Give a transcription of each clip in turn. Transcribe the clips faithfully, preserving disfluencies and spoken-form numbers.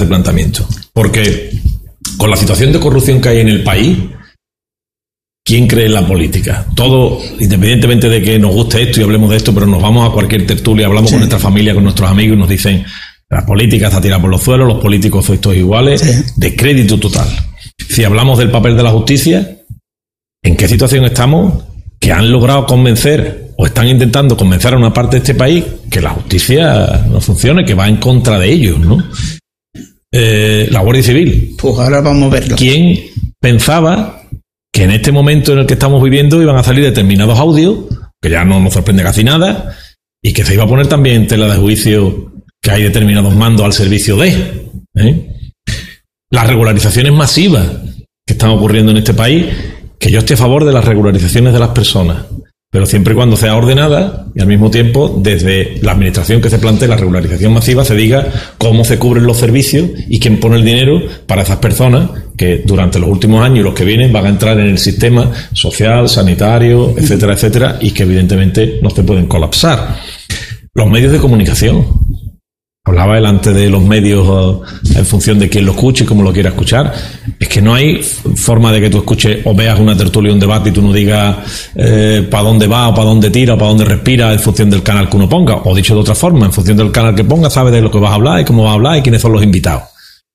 este planteamiento. Porque con la situación de corrupción que hay en el país, ¿quién cree en la política? Todo, independientemente de que nos guste esto y hablemos de esto, pero nos vamos a cualquier tertulia, hablamos sí. con nuestra familia, con nuestros amigos y nos dicen la política está tirada por los suelos, los políticos son todos iguales, sí. descrédito total. Si hablamos del papel de la justicia, ¿en qué situación estamos? Que han logrado convencer o están intentando convencer a una parte de este país que la justicia no funcione, que va en contra de ellos, ¿no? Eh, la Guardia Civil. Pues ahora vamos a verlo. ¿Quién pensaba que en este momento en el que estamos viviendo iban a salir determinados audios, que ya no nos sorprende casi nada, y que se iba a poner también en tela de juicio que hay determinados mandos al servicio de... ¿eh? Las regularizaciones masivas que están ocurriendo en este país, que yo estoy a favor de las regularizaciones de las personas, pero siempre y cuando sea ordenada y al mismo tiempo desde la administración que se plantee la regularización masiva se diga cómo se cubren los servicios y quién pone el dinero para esas personas que durante los últimos años y los que vienen van a entrar en el sistema social, sanitario, etcétera, etcétera, y que evidentemente no se pueden colapsar. Los medios de comunicación. Hablaba él antes de los medios en función de quién lo escuche y cómo lo quiera escuchar. Es que no hay forma de que tú escuches o veas una tertulia, un debate y tú no digas eh, para dónde va o para dónde tira o para dónde respira en función del canal que uno ponga. O dicho de otra forma, en función del canal que ponga, sabes de lo que vas a hablar y cómo vas a hablar y quiénes son los invitados.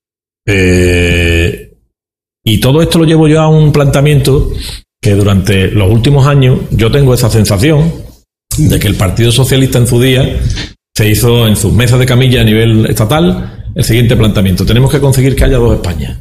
Eh, y todo esto lo llevo yo a un planteamiento que durante los últimos años yo tengo esa sensación de que el Partido Socialista en su día se hizo en sus mesas de camilla a nivel estatal el siguiente planteamiento: tenemos que conseguir que haya dos Españas.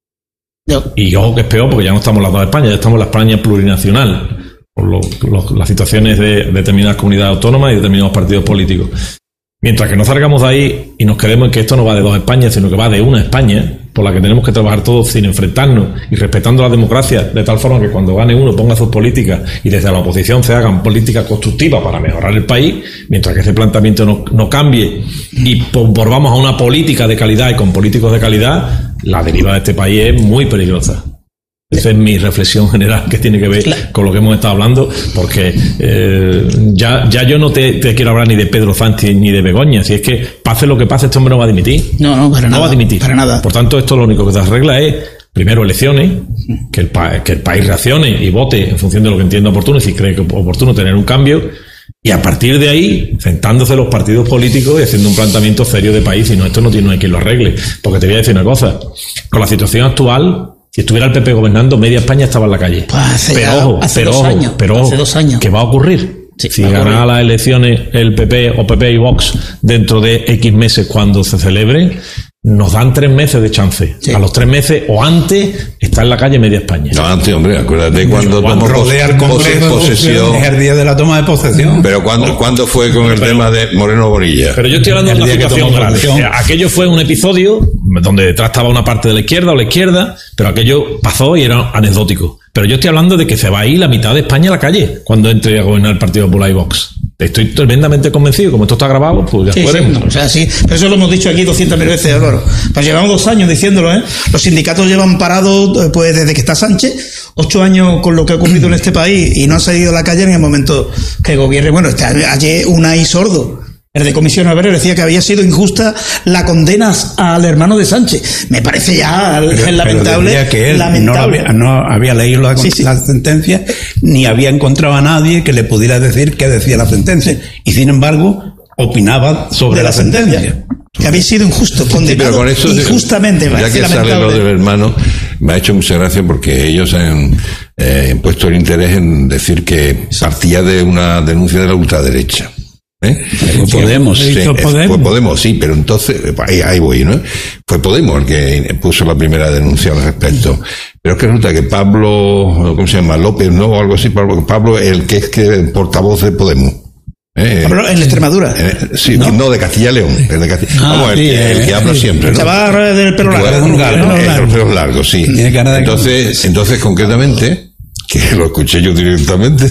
No. Y ojo que es peor porque ya no estamos en las dos Españas, ya estamos en la España plurinacional, por lo, lo, las situaciones de determinadas comunidades autónomas y determinados partidos políticos. Mientras que no salgamos de ahí y nos quedemos en que esto no va de dos Españas, sino que va de una España, por la que tenemos que trabajar todos sin enfrentarnos y respetando la democracia, de tal forma que cuando gane uno ponga sus políticas y desde la oposición se hagan políticas constructivas para mejorar el país, mientras que ese planteamiento no, no cambie y volvamos a una política de calidad y con políticos de calidad, la deriva de este país es muy peligrosa. Esa es mi reflexión general que tiene que ver claro. con lo que hemos estado hablando, porque eh, ya, ya yo no te, te quiero hablar ni de Pedro Sánchez ni de Begoña. Si es que pase lo que pase, este hombre no va a dimitir. No, no, para no nada. va a dimitir. Para nada. Por tanto, esto lo único que se arregla es, primero, elecciones, que el, pa- que el país reaccione y vote en función de lo que entienda oportuno y si cree que es oportuno tener un cambio. Y a partir de ahí, sentándose los partidos políticos y haciendo un planteamiento serio de país. Si no, esto no tiene no hay quien lo arregle. Porque te voy a decir una cosa. Con la situación actual, si estuviera el P P gobernando, media España estaba en la calle. Pues hace pero ya, ojo, hace pero dos ojo, años, pero hace dos años. ¿qué va a ocurrir? Sí, si ganara las elecciones el P P o P P y Vox dentro de X meses cuando se celebren, nos dan tres meses de chance. Sí. A los tres meses o antes está en la calle media España. No, antes, hombre, acuérdate cuando tomó rodea el Congreso posesión. Es el día de la toma de posesión. Pero cuando, ¿cuándo fue con el pero, tema de Moreno Bonilla? Pero yo estoy hablando de una situación grande. Aquello fue un episodio donde detrás estaba una parte de la izquierda o la izquierda, pero aquello pasó y era anecdótico. Pero yo estoy hablando de que se va a ir la mitad de España a la calle cuando entre a gobernar el Partido Popular y Vox. Estoy tremendamente convencido. Como esto está grabado, pues ya sí, fuera. Sí, no, o sea, sí. Pero eso lo hemos dicho aquí doscientas mil veces, Álvaro. Pues llevamos dos años diciéndolo, ¿eh? Los sindicatos llevan parados, pues desde que está Sánchez, ocho años con lo que ha ocurrido en este país y no han salido a la calle en el momento que gobierne. Bueno, está ayer Unai Sordo, el de Comisión Obrera, decía que había sido injusta la condena al hermano de Sánchez. Me parece ya pero, lamentable. Pero que él lamentable. No, había, no había leído la, sí, sí. la sentencia, ni había encontrado a nadie que le pudiera decir qué decía la sentencia. Y sin embargo, opinaba sobre la, la sentencia. sentencia. Que había sido injusto, condenado sí, con eso, injustamente. Ya que lamentable. Sale lo del hermano, me ha hecho mucha gracia porque ellos han eh, puesto el interés en decir que partía de una denuncia de la ultraderecha. ¿Eh? Fue Podemos, sí, Podemos. Fue Podemos, sí, pero entonces, ahí, ahí voy, ¿no? Fue Podemos el que puso la primera denuncia al respecto. Pero es que resulta que Pablo, ¿cómo se llama? López, ¿no? O algo así, Pablo, Pablo el que es que portavoz de Podemos. ¿Eh? Pablo, en Extremadura. Eh, sí, ¿no? no, de Castilla y León. El de Castilla, ah, vamos, el, sí, que, el que habla siempre, ¿no? Se va del pelo largo. El, largo, el, el pelo largo, sí. Entonces, entonces, concretamente, que lo escuché yo directamente,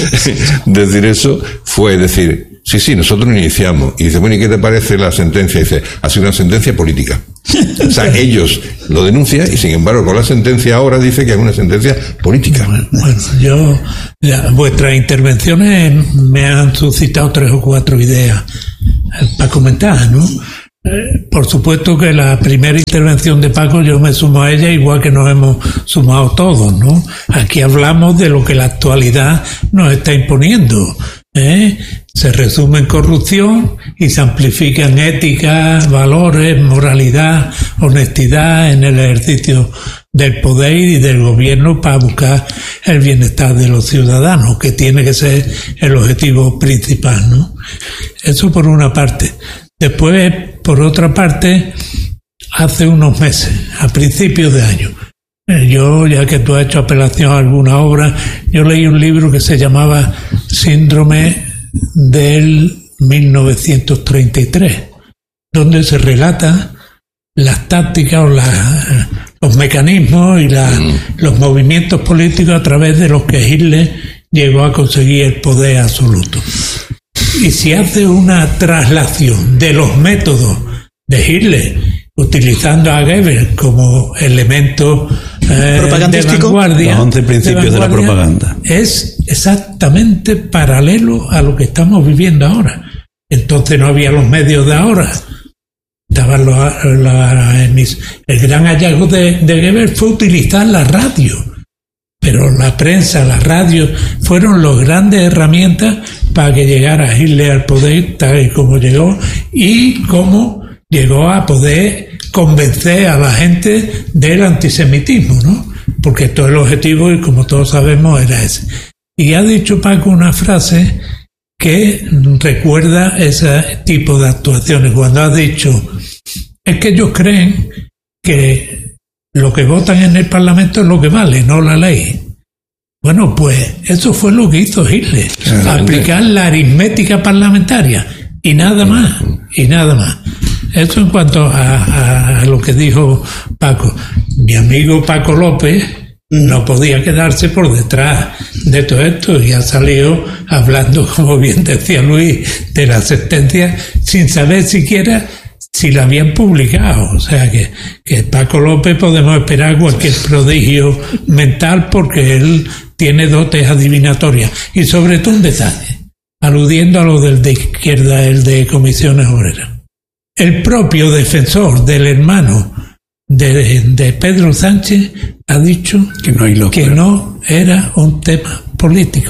decir eso, fue decir, sí, sí, nosotros iniciamos. Y dice, bueno, ¿y qué te parece la sentencia? Y dice, ha sido una sentencia política. O sea, ellos lo denuncian y sin embargo con la sentencia ahora dice que es una sentencia política. Bueno, bueno yo, ya, vuestras intervenciones me han suscitado tres o cuatro ideas para comentar, ¿no? Eh, por supuesto que la primera intervención de Paco yo me sumo a ella, igual que nos hemos sumado todos, ¿no? Aquí hablamos de lo que la actualidad nos está imponiendo, ¿eh? Se resume en corrupción y se amplifica en ética, valores, moralidad, honestidad en el ejercicio del poder y del gobierno para buscar el bienestar de los ciudadanos, que tiene que ser el objetivo principal, ¿no? Eso por una parte. Después, por otra parte, hace unos meses, a principios de año, yo, ya que tú has hecho apelación a alguna obra, yo leí un libro que se llamaba Síndrome del mil novecientos treinta y tres, donde se relata las tácticas o las, los mecanismos y la, los movimientos políticos a través de los que Hitler llegó a conseguir el poder absoluto. Y si hace una traslación de los métodos de Hitler, utilizando a Goebbels como elemento eh, de vanguardia, los once principios de, de la propaganda, es exactamente paralelo a lo que estamos viviendo ahora. Entonces no había los medios de ahora. Estaban los, la, el gran hallazgo de, de Goebbels fue utilizar la radio. Pero la prensa, la radio, fueron las grandes herramientas para que llegara Hitler al poder tal y como llegó, y cómo llegó a poder convencer a la gente del antisemitismo, ¿no? Porque todo el objetivo, y como todos sabemos, era ese. Y ha dicho Paco una frase que recuerda ese tipo de actuaciones, cuando ha dicho, es que ellos creen que lo que votan en el Parlamento es lo que vale, no la ley. Bueno, pues eso fue lo que hizo Hitler, aplicar la aritmética parlamentaria y nada más, y nada más. Eso en cuanto a, a, a lo que dijo Paco. Mi amigo Paco López no podía quedarse por detrás de todo esto y ha salido hablando, como bien decía Luis, de la sentencia sin saber siquiera si la habían publicado. O sea que, que Paco López podemos esperar cualquier prodigio mental, porque él tiene dotes adivinatorias. Y sobre todo un detalle, aludiendo a lo del de izquierda, el de Comisiones Obreras. El propio defensor del hermano de, de Pedro Sánchez ha dicho que no, hay que no era un tema político.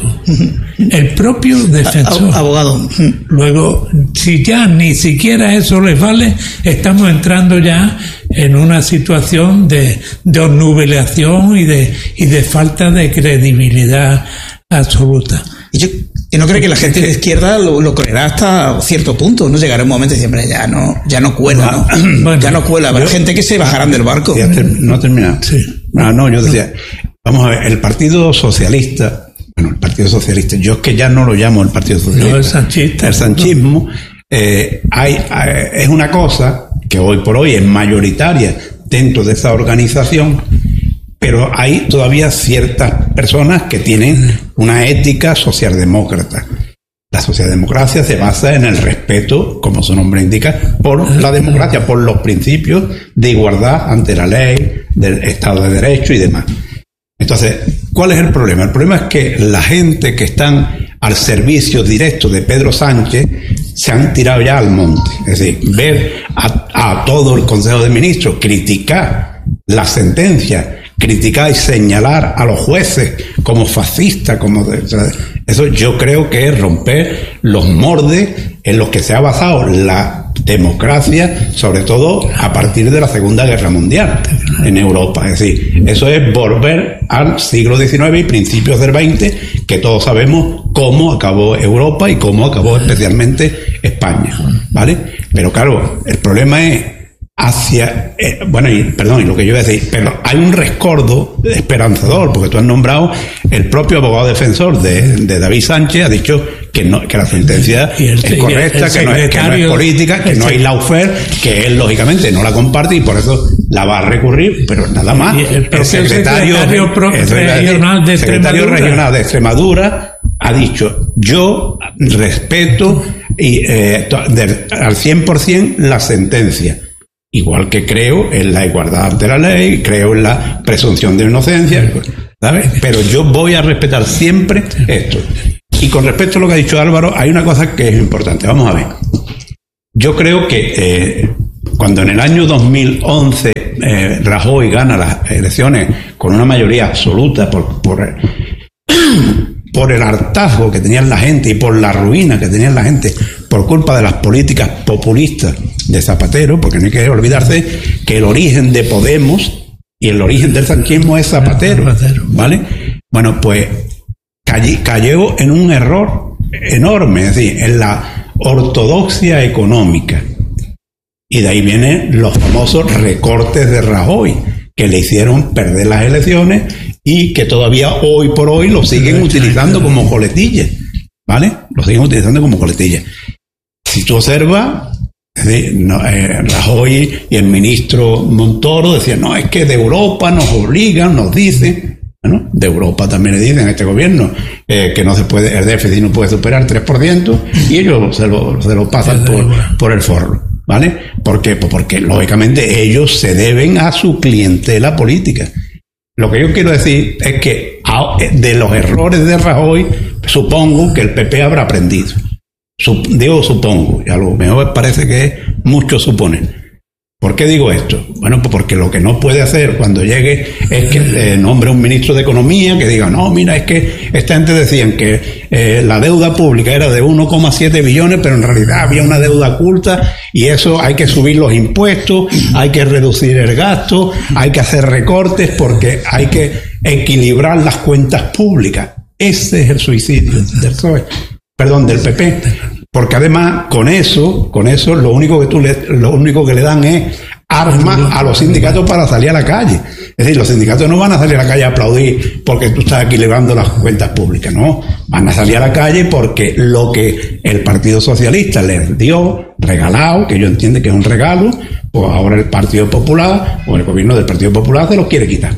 El propio defensor. Abogado. Luego, si ya ni siquiera eso les vale, estamos entrando ya en una situación de, de obnubilación y de, y de falta de credibilidad absoluta. Y yo y no creo que la gente de izquierda lo, lo creerá hasta cierto punto, no llegará un momento y siempre ya no, ya no cuela, ¿no? Bueno, ya no cuela, habrá gente que se bajarán del barco. No ha terminado. Sí. No, no, yo decía, vamos a ver, el Partido Socialista, bueno, el Partido Socialista, yo es que ya no lo llamo el Partido Socialista. No, el sanchista. El sanchismo eh, hay, hay, es una cosa que hoy por hoy es mayoritaria dentro de esa organización, pero hay todavía ciertas personas que tienen una ética socialdemócrata. La socialdemocracia se basa en el respeto, como su nombre indica, por la democracia, por los principios de igualdad ante la ley, del Estado de Derecho y demás. Entonces, ¿cuál es el problema? El problema es que la gente que están al servicio directo de Pedro Sánchez se han tirado ya al monte. Es decir, ver a, a todo el Consejo de Ministros criticar la sentencia, criticar y señalar a los jueces como fascistas, como de, o sea, eso yo creo que es romper los moldes en los que se ha basado la democracia, sobre todo a partir de la Segunda Guerra Mundial en Europa. Es decir, eso es volver al siglo diecinueve y principios del veinte, que todos sabemos cómo acabó Europa y cómo acabó especialmente España, ¿vale? Pero claro, el problema es hacia, eh, bueno, y perdón, y lo que yo iba a decir, pero hay un rescoldo esperanzador, porque tú has nombrado el propio abogado defensor de, de David Sánchez, ha dicho que no, que la sentencia el, es correcta, el, el que, no es, que no es política, que no hay lawfare, que él lógicamente no la comparte y por eso la va a recurrir, pero nada más. El, el secretario, secretario, pro, el regional, de secretario regional de Extremadura ha dicho: yo respeto y, eh, de, al cien por ciento la sentencia. Igual que creo en la igualdad ante la ley, creo en la presunción de inocencia, ¿sabes? Pero yo voy a respetar siempre esto. Y con respecto a lo que ha dicho Álvaro, hay una cosa que es importante. Vamos a ver. Yo creo que eh, cuando en el año dos mil once eh, Rajoy gana las elecciones con una mayoría absoluta por, por, por el hartazgo que tenía la gente y por la ruina que tenía la gente por culpa de las políticas populistas de Zapatero, porque no hay que olvidarse que el origen de Podemos y el origen del sanchismo es Zapatero, ¿vale? Bueno, pues cayó, cayó en un error enorme, es decir, en la ortodoxia económica. Y de ahí vienen los famosos recortes de Rajoy, que le hicieron perder las elecciones y que todavía hoy por hoy lo siguen utilizando como coletilla, ¿vale? Lo siguen utilizando como coletilla. Si tú observas, no, eh, Rajoy y el ministro Montoro decían, no, es que de Europa nos obligan, nos dicen, bueno, de Europa también le dicen a este gobierno eh, que no se puede, el déficit no puede superar tres por ciento y ellos se lo, se lo pasan por, por el forro, ¿vale? ¿Por qué? Pues porque lógicamente ellos se deben a su clientela política. Lo que yo quiero decir es que de los errores de Rajoy supongo que el P P habrá aprendido. Sup, digo supongo, y a lo mejor parece que muchos suponen. ¿Por qué digo esto? Bueno, pues porque lo que no puede hacer cuando llegue es que le nombre un ministro de Economía que diga, no, mira, es que esta gente decían que eh, la deuda pública era de uno coma siete billones, pero en realidad había una deuda oculta y eso hay que subir los impuestos, hay que reducir el gasto, hay que hacer recortes porque hay que equilibrar las cuentas públicas. Ese es el suicidio del P S O E. Perdón, del P P, porque además con eso, con eso lo único que tú le, lo único que le dan es armas a los sindicatos para salir a la calle. Es decir, los sindicatos no van a salir a la calle a aplaudir porque tú estás equilibrando las cuentas públicas, no, van a salir a la calle porque lo que el Partido Socialista les dio regalado, que yo entiendo que es un regalo, pues ahora el Partido Popular o el gobierno del Partido Popular se los quiere quitar.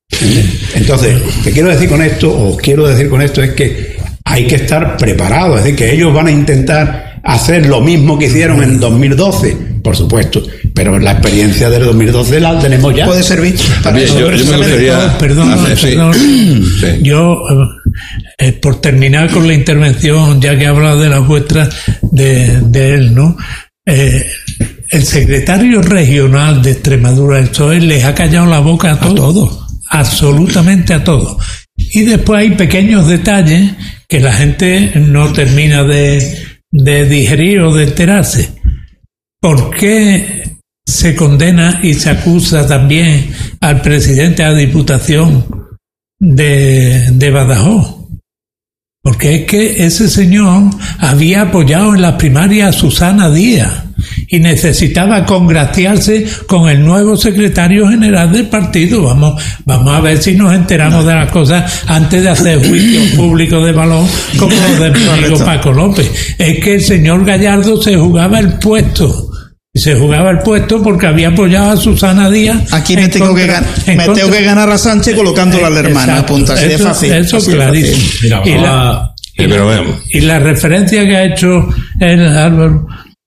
Entonces, ¿qué quiero decir con esto? O quiero decir con esto es que hay que estar preparados, es decir, que ellos van a intentar hacer lo mismo que hicieron en dos mil doce, por supuesto, pero la experiencia del dos mil doce la tenemos ya. Puede servir para Bien, eso. yo, yo me gustaría... Perdón, hacer, perdón. Sí. Sí. Yo, eh, por terminar con la intervención, ya que he hablado de las vuestras, de, de él, ¿no? Eh, el secretario regional de Extremadura, el P S O E, les ha callado la boca a todos, a todos, absolutamente a todos. Y después hay pequeños detalles que la gente no termina de, de digerir o de enterarse. ¿Por qué se condena y se acusa también al presidente de la Diputación de, de Badajoz? Porque es que ese señor había apoyado en las primarias a Susana Díaz y necesitaba congraciarse con el nuevo secretario general del partido. Vamos, vamos a ver si nos enteramos de las cosas antes de hacer juicios públicos de balón como los de mi amigo Paco López. Es que el señor Gallardo se jugaba el puesto. Y se jugaba el puesto porque había apoyado a Susana Díaz. Aquí me, tengo que, gan- me contra... tengo que ganar a Sánchez colocándola a la hermana. Apunta, así de fácil. Eso es clarísimo. Mira, y, la, sí, pero veamos. y la referencia que ha hecho el Álvaro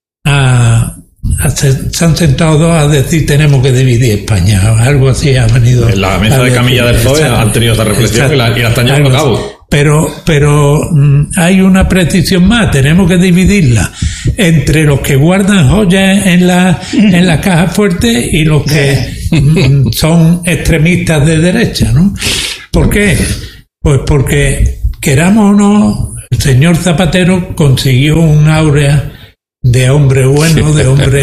a, a se, se han sentado dos a decir tenemos que dividir España. Algo así ha venido. En la mesa de camilla del P S O E han tenido esa reflexión y la, y la están llevando a cabo. Pero, pero mm, hay una precisión más, tenemos que dividirla entre los que guardan joyas en la, en la caja fuerte y los que mm, son extremistas de derecha, ¿no? ¿Por qué? Pues porque, queramos o no, el señor Zapatero consiguió un áurea de hombre bueno, de hombre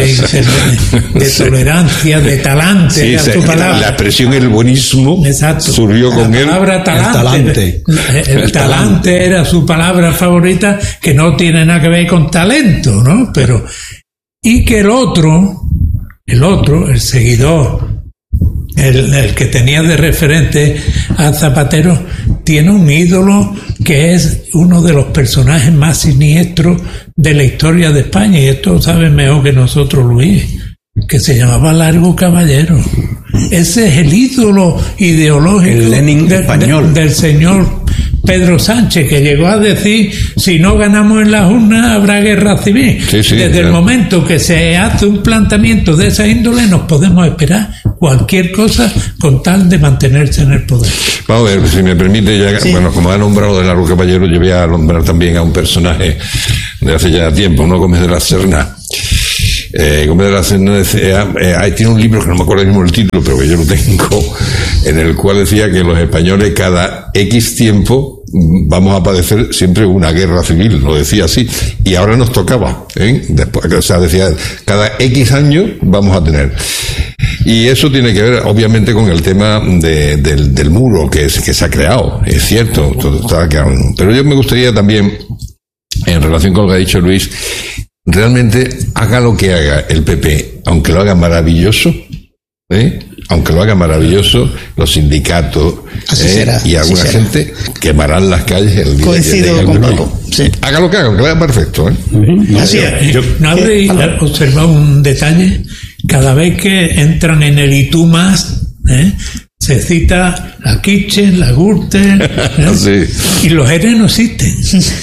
de tolerancia, de talante, sí, era se, su palabra. La expresión el buenismo Exacto. surgió con la él. Palabra talante. El talante. El, el talante era su palabra favorita, que no tiene nada que ver con talento, ¿no? Pero, y que el otro, el otro, el seguidor, el, el que tenía de referente a Zapatero, tiene un ídolo que es uno de los personajes más siniestros de la historia de España, y esto lo sabe mejor que nosotros, Luis, que se llamaba Largo Caballero. Ese es el ídolo ideológico el Lenin de, español. de, del señor Pedro Sánchez, que llegó a decir, si no ganamos en las urnas habrá guerra civil. Sí, sí, Desde claro. el momento que se hace un planteamiento de esa índole, nos podemos esperar cualquier cosa con tal de mantenerse en el poder. Vamos a ver, si me permite, ya, sí. Bueno, como ha nombrado de Largo Caballero, yo voy a nombrar también a un personaje de hace ya tiempo, ¿no? Gómez de la Serna. eh, Gómez de la Serna decía, eh, tiene un libro que no me acuerdo mismo el título, pero que yo lo tengo, en el cual decía que los españoles cada X tiempo vamos a padecer siempre una guerra civil, lo decía así, y ahora nos tocaba, ¿eh? Después, o sea, decía, cada X años vamos a tener. Y eso tiene que ver, obviamente, con el tema de, del, del muro que, es, que se ha creado, es cierto, todo está creado. Pero yo me gustaría también, en relación con lo que ha dicho Luis, realmente haga lo que haga el P P, aunque lo haga maravilloso, ¿eh? aunque lo haga maravilloso, los sindicatos eh, y alguna gente quemarán las calles el día Coincido que con Paco. Sí. Haga lo que haga, aunque lo haga perfecto. ¿eh? Uh-huh. Así es. Yo, ¿No habréis observado un detalle? Cada vez que entran en el y tú más, ¿eh? se cita la Kitchen, la Gürtel, ¿eh? Sí. Y los E R E no existen.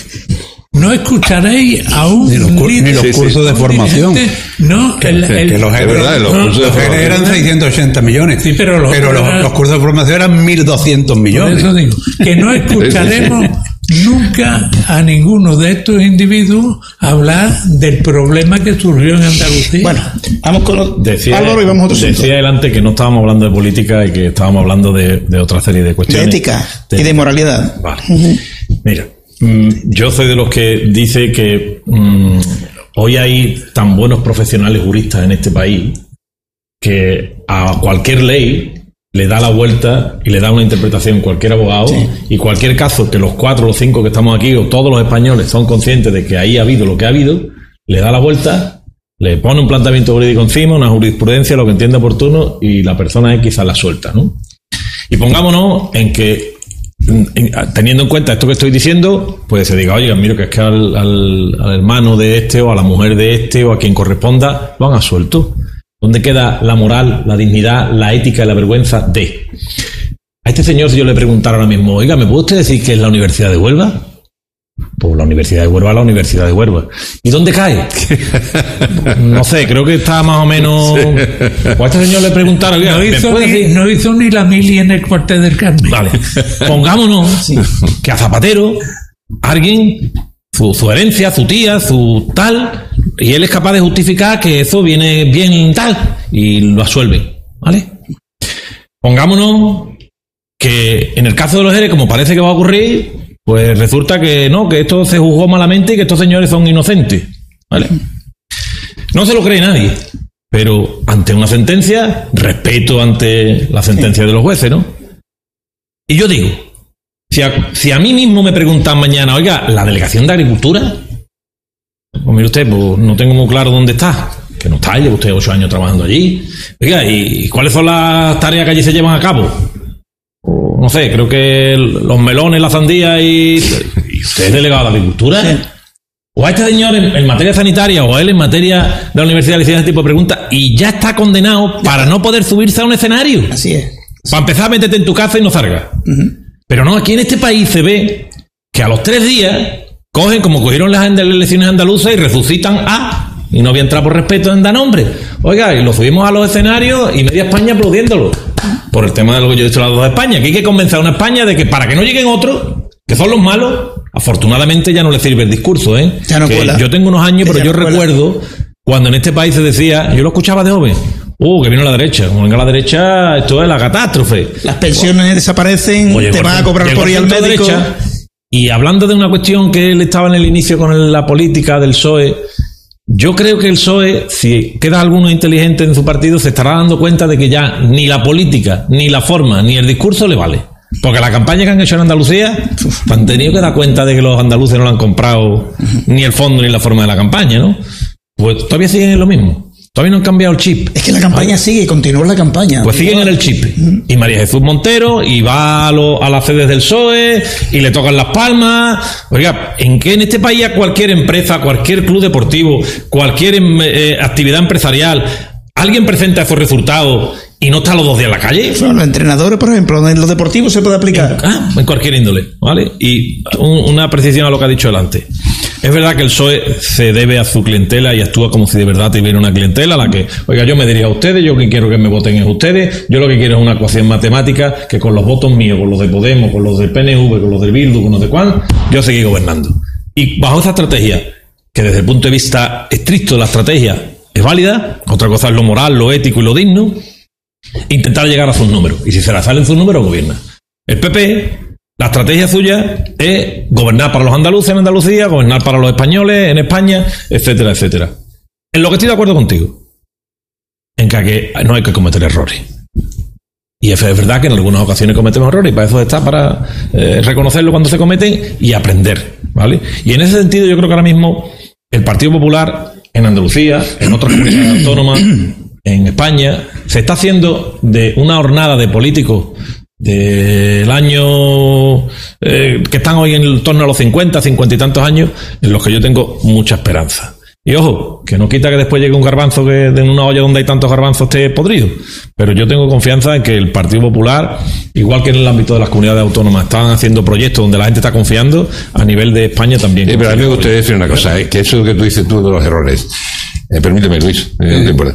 No escucharéis a un ni los, cur- ni los sí, cursos sí. de formación. No, que, el, que, el, que los es verdad, los no, cursos de formación eran seiscientos ochenta millones. Sí, pero, los, pero los, los cursos de formación eran mil doscientos millones. Por eso digo, que no escucharemos nunca a ninguno de estos individuos hablar del problema que surgió en Andalucía. Bueno, vamos con los decía, Álvaro y vamos a otro asunto. Decía adelante que no estábamos hablando de política y que estábamos hablando de, de otra serie de cuestiones. De ética de, y de moralidad. Vale. Uh-huh. Mira, mmm, yo soy de los que dice que mmm, hoy hay tan buenos profesionales juristas en este país que a cualquier ley le da la vuelta y le da una interpretación cualquier abogado, sí. Y cualquier caso que los cuatro o los cinco que estamos aquí o todos los españoles son conscientes de que ahí ha habido lo que ha habido, le da la vuelta, le pone un planteamiento jurídico encima, una jurisprudencia, lo que entienda oportuno, y la persona es quizás la suelta, ¿no? Y pongámonos en que, en, teniendo en cuenta esto que estoy diciendo, pues se diga, oye, mira que es que al, al, al hermano de este o a la mujer de este o a quien corresponda lo han absuelto. ¿Dónde queda la moral, la dignidad, la ética y la vergüenza de? A este señor, si yo le preguntara ahora mismo, oiga, ¿me puede usted decir qué es la Universidad de Huelva? Pues la Universidad de Huelva, la Universidad de Huelva. ¿Y dónde cae? No sé, creo que está más o menos... O a este señor le preguntara, oiga, no, hizo ni, no hizo ni la mili en el cuartel del Carmen. Vale, pongámonos sí. que a Zapatero, alguien... Su, su herencia, su tía, su tal, y él es capaz de justificar que eso viene bien tal, y lo absuelve, ¿vale? Pongámonos que en el caso de los E R E, como parece que va a ocurrir, pues resulta que no, que esto se juzgó malamente y que estos señores son inocentes, ¿vale? No se lo cree nadie, pero ante una sentencia, respeto ante la sentencia de los jueces, ¿no? Y yo digo, Si a, si a mí mismo me preguntan mañana, oiga, ¿la delegación de Agricultura? Pues mire usted, pues no tengo muy claro dónde está. Que no está, lleva usted ocho años trabajando allí. Oiga, ¿y cuáles son las tareas que allí se llevan a cabo? O, no sé, creo que los melones, la sandía y... ¿Y usted es delegado de Agricultura? Sí. O a este señor en, en materia sanitaria o a él en materia de la universidad le hicieron ese tipo de preguntas y ya está condenado para no poder subirse a un escenario. Así es. Para empezar, métete en tu casa y no salgas. Uh-huh. Pero no, aquí en este país se ve que a los tres días cogen como cogieron las elecciones andaluzas y resucitan a, y no voy a entrar por respeto en dar nombre, oiga, y lo subimos a los escenarios y media España aplaudiéndolo por el tema de lo que yo he dicho a los dos de España, que hay que convencer a una España de que para que no lleguen otros, que son los malos, afortunadamente ya no les sirve el discurso, ¿eh? Ya no que yo tengo unos años, que pero yo no recuerdo cuando en este país se decía, yo lo escuchaba de joven, Uh, que vino la derecha. Como venga la derecha, esto es la catástrofe. Las pensiones oh. desaparecen, Oye, te van a cobrar por ir al médico. Derecha, y hablando de una cuestión que él estaba en el inicio con la política del P S O E, yo creo que el P S O E, si queda alguno inteligente en su partido, se estará dando cuenta de que ya ni la política, ni la forma, ni el discurso le vale. Porque la campaña que han hecho en Andalucía, han tenido que dar cuenta de que los andaluces no le han comprado uh-huh. ni el fondo ni la forma de la campaña, ¿no? Pues todavía siguen en lo mismo. Todavía no han cambiado el chip. Es que la campaña ¿vale? sigue y continúa la campaña. Pues siguen en el chip. Uh-huh. Y María Jesús Montero, y va a, lo, a las sedes del P S O E, y le tocan las palmas. Oiga, ¿en qué en este país a cualquier empresa, cualquier club deportivo, cualquier eh, actividad empresarial, alguien presenta esos resultados y no está los dos días en la calle? Bueno, los entrenadores, por ejemplo, en los deportivos se puede aplicar. En, ah, en cualquier índole, ¿vale? Y un, una precisión a lo que ha dicho delante. Es verdad que el P S O E se debe a su clientela y actúa como si de verdad tuviera una clientela a la que, oiga, yo me diría a ustedes, yo que quiero que me voten es ustedes, yo lo que quiero es una ecuación matemática que con los votos míos, con los de Podemos, con los del P N V, con los del Bildu, con los de cuál, yo seguí gobernando. Y bajo esa estrategia, que desde el punto de vista estricto de la estrategia es válida, otra cosa es lo moral, lo ético y lo digno. Intentar llegar a sus números. Y si se la salen sus números, gobierna. El P P, la estrategia suya es gobernar para los andaluces en Andalucía, gobernar para los españoles en España, etcétera, etcétera. En lo que estoy de acuerdo contigo, en que no hay que cometer errores. Y es verdad que en algunas ocasiones cometemos errores, y para eso está, para eh, reconocerlo cuando se cometen y aprender, ¿vale? Y en ese sentido yo creo que ahora mismo el Partido Popular en Andalucía, en otras comunidades autónomas, en España, se está haciendo de una hornada de políticos del año eh, que están hoy en torno a los cincuenta, cincuenta y tantos años, en los que yo tengo mucha esperanza. Y ojo, que no quita que después llegue un garbanzo que de una olla donde hay tantos garbanzos esté podrido, pero yo tengo confianza en que el Partido Popular, igual que en el ámbito de las comunidades autónomas, están haciendo proyectos donde la gente está confiando, a nivel de España también. Sí, pero a mí me gustaría decir una cosa, eh, que eso que tú dices tú de los errores, eh, permíteme, Luis, eh, no te importa.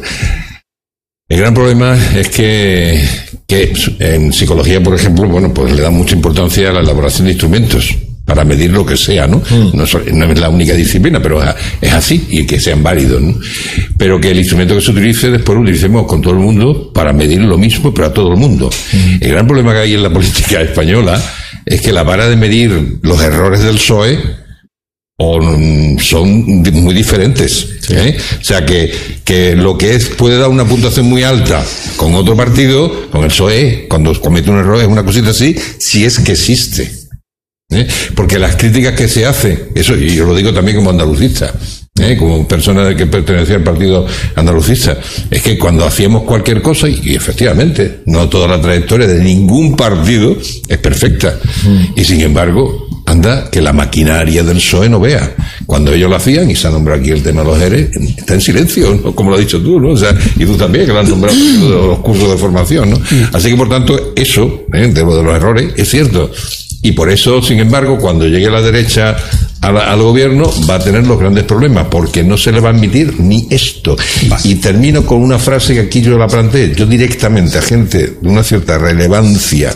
El gran problema es que, que en psicología, por ejemplo, bueno, pues le dan mucha importancia a la elaboración de instrumentos para medir lo que sea, ¿no? Mm. No, es, no es la única disciplina, pero es así, y que sean válidos, ¿no? Pero que el instrumento que se utilice, después lo utilicemos con todo el mundo para medir lo mismo, pero a todo el mundo. Mm. El gran problema que hay en la política española es que la vara de medir los errores del P S O E o son muy diferentes, ¿eh? O sea que, que lo que es puede dar una puntuación muy alta con otro partido, con el P S O E, cuando comete un error es una cosita así, si es que existe, ¿eh? Porque las críticas que se hacen, eso, y yo lo digo también como andalucista, ¿eh? Como persona que pertenecía al partido andalucista, es que cuando hacíamos cualquier cosa, y, y efectivamente no toda la trayectoria de ningún partido es perfecta, mm. y sin embargo anda que la maquinaria del P S O E no vea. Cuando ellos lo hacían, y se ha nombrado aquí el tema de los E R E, está en silencio, ¿no? Como lo has dicho tú, ¿no? O sea, y tú también, que lo has nombrado en los cursos de formación, ¿no? Así que, por tanto, eso, ¿eh? de lo de los errores, es cierto. Y por eso, sin embargo, cuando llegue la derecha a la, al gobierno, va a tener los grandes problemas, porque no se le va a admitir ni esto. Y termino con una frase que aquí yo la planteé. Yo directamente a gente de una cierta relevancia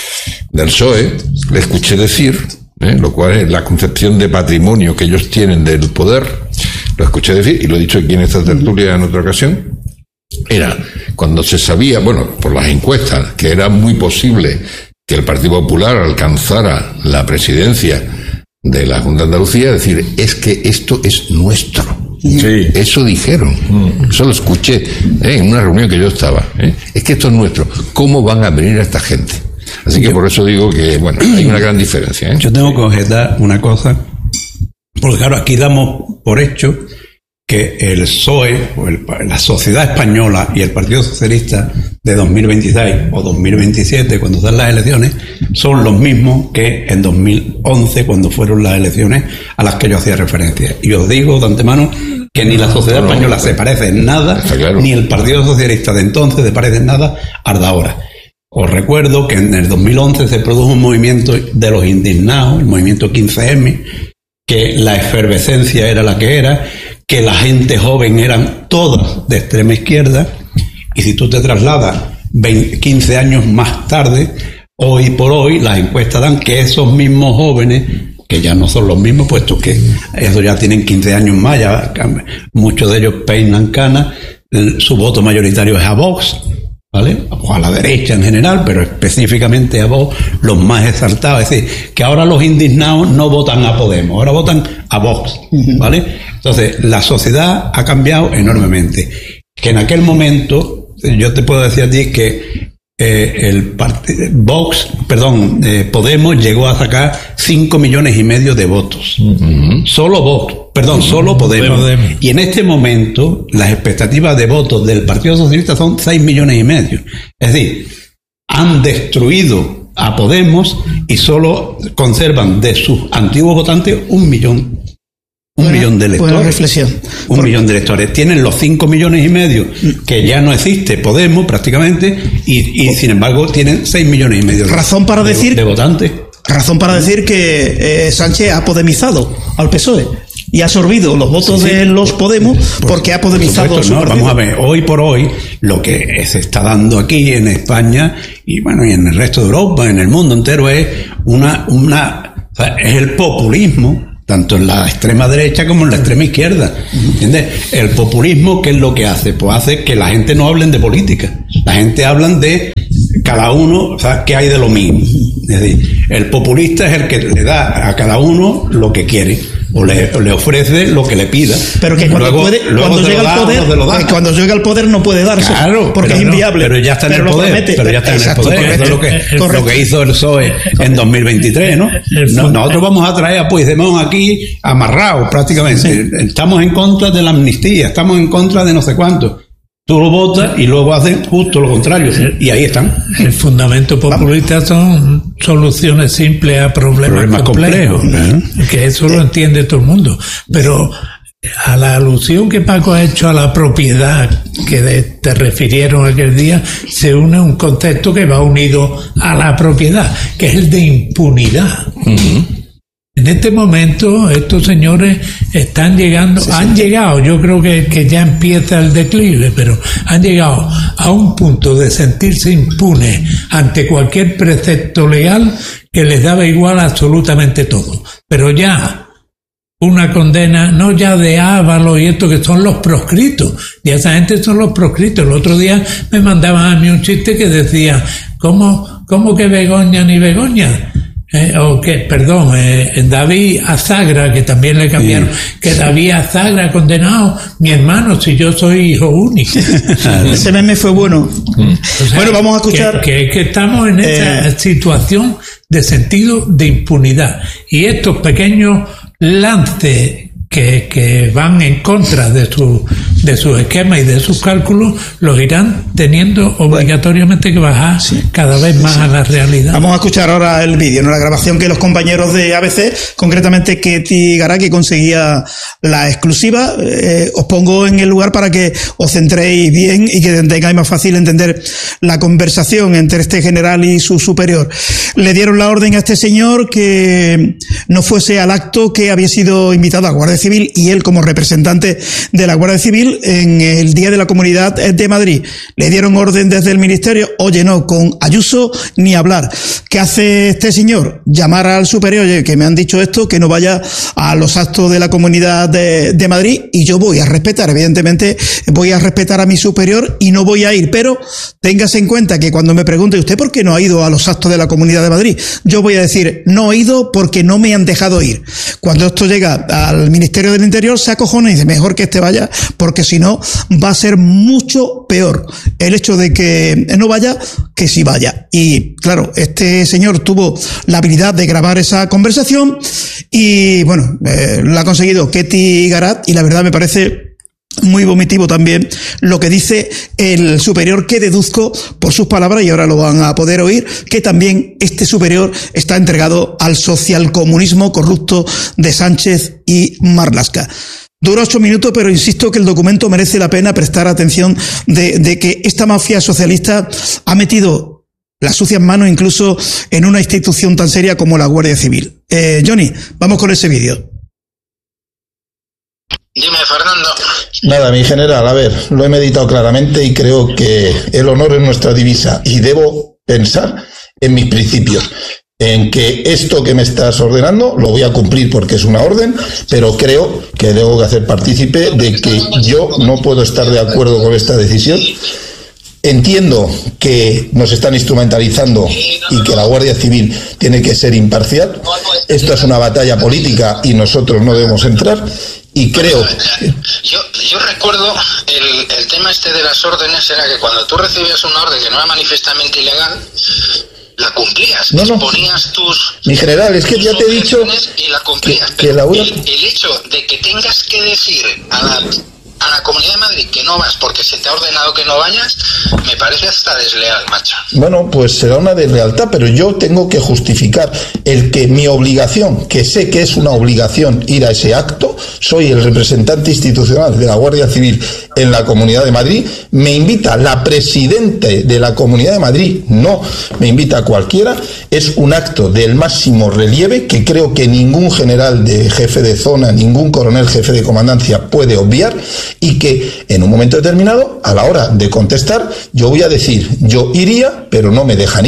del P S O E le escuché decir, ¿eh? lo cual es la concepción de patrimonio que ellos tienen del poder, lo escuché decir, y lo he dicho aquí en esta tertulia en otra ocasión, era cuando se sabía, bueno, por las encuestas, que era muy posible que el Partido Popular alcanzara la presidencia de la Junta de Andalucía, decir, es que esto es nuestro. Sí. Eso dijeron, mm. eso lo escuché ¿eh? en una reunión que yo estaba, ¿eh? es que esto es nuestro. ¿Cómo van a venir a esta gente? Así que yo, por eso digo que, bueno, hay una gran diferencia, ¿eh? Yo tengo que objetar una cosa, porque claro, aquí damos por hecho que el P S O E, o el, la sociedad española y el Partido Socialista de dos mil veintiséis o dos mil veintisiete, cuando dan las elecciones, son los mismos que en dos mil once, cuando fueron las elecciones a las que yo hacía referencia. Y os digo de antemano que ni la sociedad española se parece en nada, claro. ni el Partido Socialista de entonces se parece en nada al de ahora. Os recuerdo que en el dos mil once se produjo un movimiento de los indignados, el movimiento quince eme, que la efervescencia era la que era, que la gente joven eran todas de extrema izquierda, y si tú te trasladas veinte, quince años más tarde, hoy por hoy las encuestas dan que esos mismos jóvenes, que ya no son los mismos, puesto que esos ya tienen quince años más, ya muchos de ellos peinan canas, su voto mayoritario es a Vox, ¿vale? O a la derecha en general, pero específicamente a Vox, los más exaltados. Es decir, que ahora los indignados no votan a Podemos, ahora votan a Vox, ¿vale? Entonces, la sociedad ha cambiado enormemente. Que en aquel momento, yo te puedo decir a ti que eh, el partido Vox, perdón, eh, Podemos llegó a sacar cinco millones y medio de votos. Uh-huh. Solo Vox, perdón, uh-huh. solo Podemos. Podemos. Y en este momento, las expectativas de votos del Partido Socialista son seis millones y medio. Es decir, han destruido a Podemos y solo conservan de sus antiguos votantes un millón. Un buena, millón de electores. Buena reflexión. Un Por... millón de electores. Tienen los cinco millones y medio, que ya no existe Podemos prácticamente, y, y sin embargo tienen seis millones y medio de, razón para de, decir, de votantes. Razón para decir que eh, Sánchez ha podemizado al P S O E y ha absorbido los votos sí, sí. de los Podemos por, porque ha podemizado por supuesto, su no, vamos a ver, hoy por hoy lo que se está dando aquí en España y bueno y en el resto de Europa, en el mundo entero, es una, una o sea, es el populismo tanto en la extrema derecha como en la extrema izquierda, ¿entiendes? El populismo, ¿qué es lo que hace? Pues hace que la gente no hablen de política, la gente hablan de cada uno, o sea, ¿qué hay de lo mismo? Es decir, el populista es el que le da a cada uno lo que quiere, o le, o le ofrece lo que le pida. Pero que cuando, luego, puede, luego cuando llega al poder, da, cuando llega al poder no puede darse, claro, porque es inviable. No, pero ya está en pero el poder, promete, pero ya está exacto, en el poder. Eso es lo que, lo que hizo el P S O E en dos mil veintitrés, ¿no? no nosotros vamos a traer a Puigdemont aquí amarrados prácticamente. Sí. Estamos en contra de la amnistía, estamos en contra de no sé cuánto. Tú lo votas y luego hacen justo lo contrario. Y ahí están. El fundamento populista son soluciones simples a problemas, problemas complejos. complejos ¿eh? Que eso lo entiende todo el mundo. Pero a la alusión que Paco ha hecho a la propiedad que de, te refirieron aquel día, se une un concepto que va unido a la propiedad, que es el de impunidad. Uh-huh. En este momento estos señores están llegando, sí, han sí. llegado, yo creo que, que ya empieza el declive, pero han llegado a un punto de sentirse impunes ante cualquier precepto legal que les daba igual absolutamente todo. Pero ya una condena, no ya de Ábalos y esto que son los proscritos, ya esa gente son los proscritos. El otro día me mandaban a mí un chiste que decía, ¿cómo, cómo que Begoña ni Begoña? Eh, o que, perdón, eh, David Azagra, que también le cambiaron, sí. que David Azagra condenado, mi hermano, si yo soy hijo único. Ese meme fue bueno. O sea, bueno, vamos a escuchar. Que, que, que estamos en esta eh... situación de sentido de impunidad. Y estos pequeños lances que, que van en contra de su de sus esquemas y de sus cálculos, los irán teniendo obligatoriamente que bajar sí. cada vez más sí. a la realidad. Vamos a escuchar ahora el vídeo, ¿no? La grabación que los compañeros de A B C, concretamente Ketty Garat, que conseguía la exclusiva. Eh, os pongo en el lugar para que os centréis bien y que tengáis más fácil entender la conversación entre este general y su superior. Le dieron la orden a este señor que no fuese al acto que había sido invitado a Guardia Civil, y él, como representante de la Guardia Civil, en el Día de la Comunidad de Madrid. Le dieron orden desde el Ministerio, oye, no, con Ayuso ni hablar. ¿Qué hace este señor? Llamar al superior, oye, que me han dicho esto, que no vaya a los actos de la Comunidad de, de Madrid, y yo voy a respetar, evidentemente, voy a respetar a mi superior y no voy a ir, pero téngase en cuenta que cuando me pregunte, ¿usted por qué no ha ido a los actos de la Comunidad de Madrid? Yo voy a decir, no he ido porque no me han dejado ir. Cuando esto llega al Ministerio del Interior, se acojona y dice, mejor que este vaya, porque si no va a ser mucho peor el hecho de que no vaya que si vaya. Y claro, este señor tuvo la habilidad de grabar esa conversación y bueno, eh, la ha conseguido Ketty Garat, y la verdad me parece muy vomitivo también lo que dice el superior, que deduzco por sus palabras, y ahora lo van a poder oír, que también este superior está entregado al socialcomunismo corrupto de Sánchez y Marlaska. Dura ocho minutos, pero insisto que el documento merece la pena prestar atención de, de que esta mafia socialista ha metido las sucias manos incluso en una institución tan seria como la Guardia Civil. Eh, Johnny, vamos con ese vídeo. Dime, Fernando. Nada, mi general, a ver, lo he meditado claramente y creo que el honor es nuestra divisa, y debo pensar en mis principios, en que esto que me estás ordenando lo voy a cumplir porque es una orden, pero creo que debo que hacer partícipe de que yo no puedo estar de acuerdo con esta decisión. Entiendo que nos están instrumentalizando y que la Guardia Civil tiene que ser imparcial. Esto es una batalla política y nosotros no debemos entrar. Y creo... Yo, yo recuerdo el, el tema este de las órdenes, era que cuando tú recibías una orden que no era manifiestamente ilegal, la cumplías, no, no. ponías tus... Mi general, es que ya te he dicho... Y la cumplías, que, pero que la... el, el hecho de que tengas que decir a la... a la Comunidad de Madrid que no vas porque se te ha ordenado que no vayas, me parece hasta desleal, macho. Bueno, pues será una deslealtad, pero yo tengo que justificar el que mi obligación, que sé que es una obligación ir a ese acto, soy el representante institucional de la Guardia Civil en la Comunidad de Madrid, me invita la presidente de la Comunidad de Madrid, no me invita cualquiera, es un acto del máximo relieve que creo que ningún general de jefe de zona, ningún coronel jefe de comandancia puede obviar, y que en un momento determinado, a la hora de contestar, yo voy a decir, yo iría, pero no me dejan ir,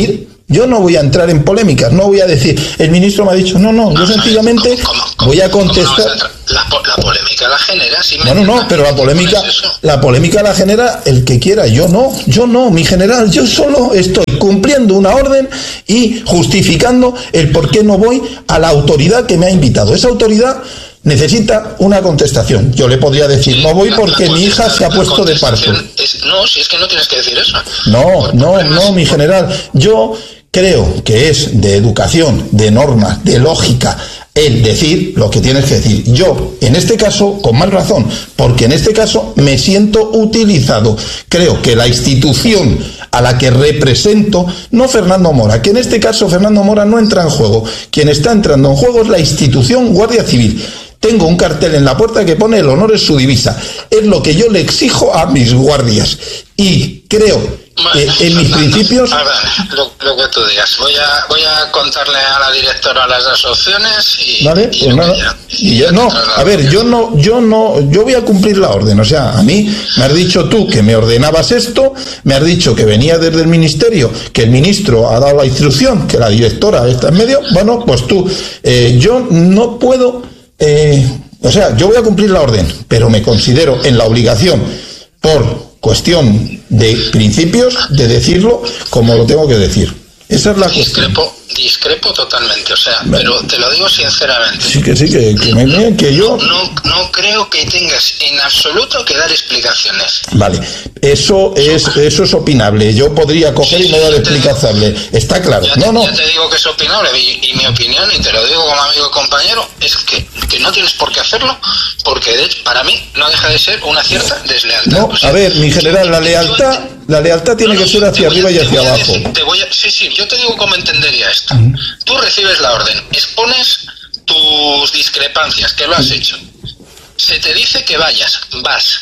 Yo no voy a entrar en polémicas, no voy a decir, el ministro me ha dicho, no, no, yo sencillamente ¿Cómo, cómo, voy a cómo contestar. no la, la polémica la genera. Si no, no, no, pero la polémica, la polémica la genera el que quiera. Yo no, yo no, mi general, yo solo estoy cumpliendo una orden y justificando el por qué no voy a la autoridad que me ha invitado. Esa autoridad necesita una contestación. Yo le podría decir, no voy porque mi hija se ha puesto de parto. Es, no, si es que no tienes que decir eso. No, no, no, mi general. Yo creo que es de educación, de normas, de lógica, el decir lo que tienes que decir. Yo, en este caso, con más razón, porque en este caso me siento utilizado. Creo que la institución a la que represento, no Fernando Mora, que en este caso Fernando Mora no entra en juego. Quien está entrando en juego es la institución Guardia Civil. Tengo un cartel en la puerta que pone el honor es su divisa. Es lo que yo le exijo a mis guardias. Y creo que en mis principios... A ver, lo, lo que tú digas. Voy a, voy a contarle a la directora las dos opciones y... Vale, y pues nada. Ya, y yo no, a ver, yo no, yo no, yo voy a cumplir la orden. O sea, a mí me has dicho tú que me ordenabas esto, me has dicho que venía desde el ministerio, que el ministro ha dado la instrucción, que la directora está en medio. Bueno, pues tú, eh, yo no puedo... Eh, o sea, yo voy a cumplir la orden, pero me considero en la obligación, por cuestión de principios, de decirlo como lo tengo que decir. Esa es la discrepo, cuestión. Discrepo totalmente, o sea, vale. Pero te lo digo sinceramente. Sí, que sí, que, que me vean que yo... No, no creo que tengas en absoluto que dar explicaciones. Vale, eso es eso es opinable. Yo podría coger sí, y no dar explicaciones. Está claro. Ya no, te, no. Ya te digo que es opinable y, y mi opinión, y te lo digo como amigo y compañero, es que, que no tienes por qué hacerlo, porque de hecho, para mí no deja de ser una cierta deslealtad. No, o sea, a ver, mi general, la lealtad... La lealtad tiene no, no, que ser hacia arriba a, y hacia abajo. Decir, te voy a, sí, sí, yo te digo cómo entendería esto. Uh-huh. Tú recibes la orden, expones tus discrepancias, que lo has uh-huh. hecho. Se te dice que vayas, vas.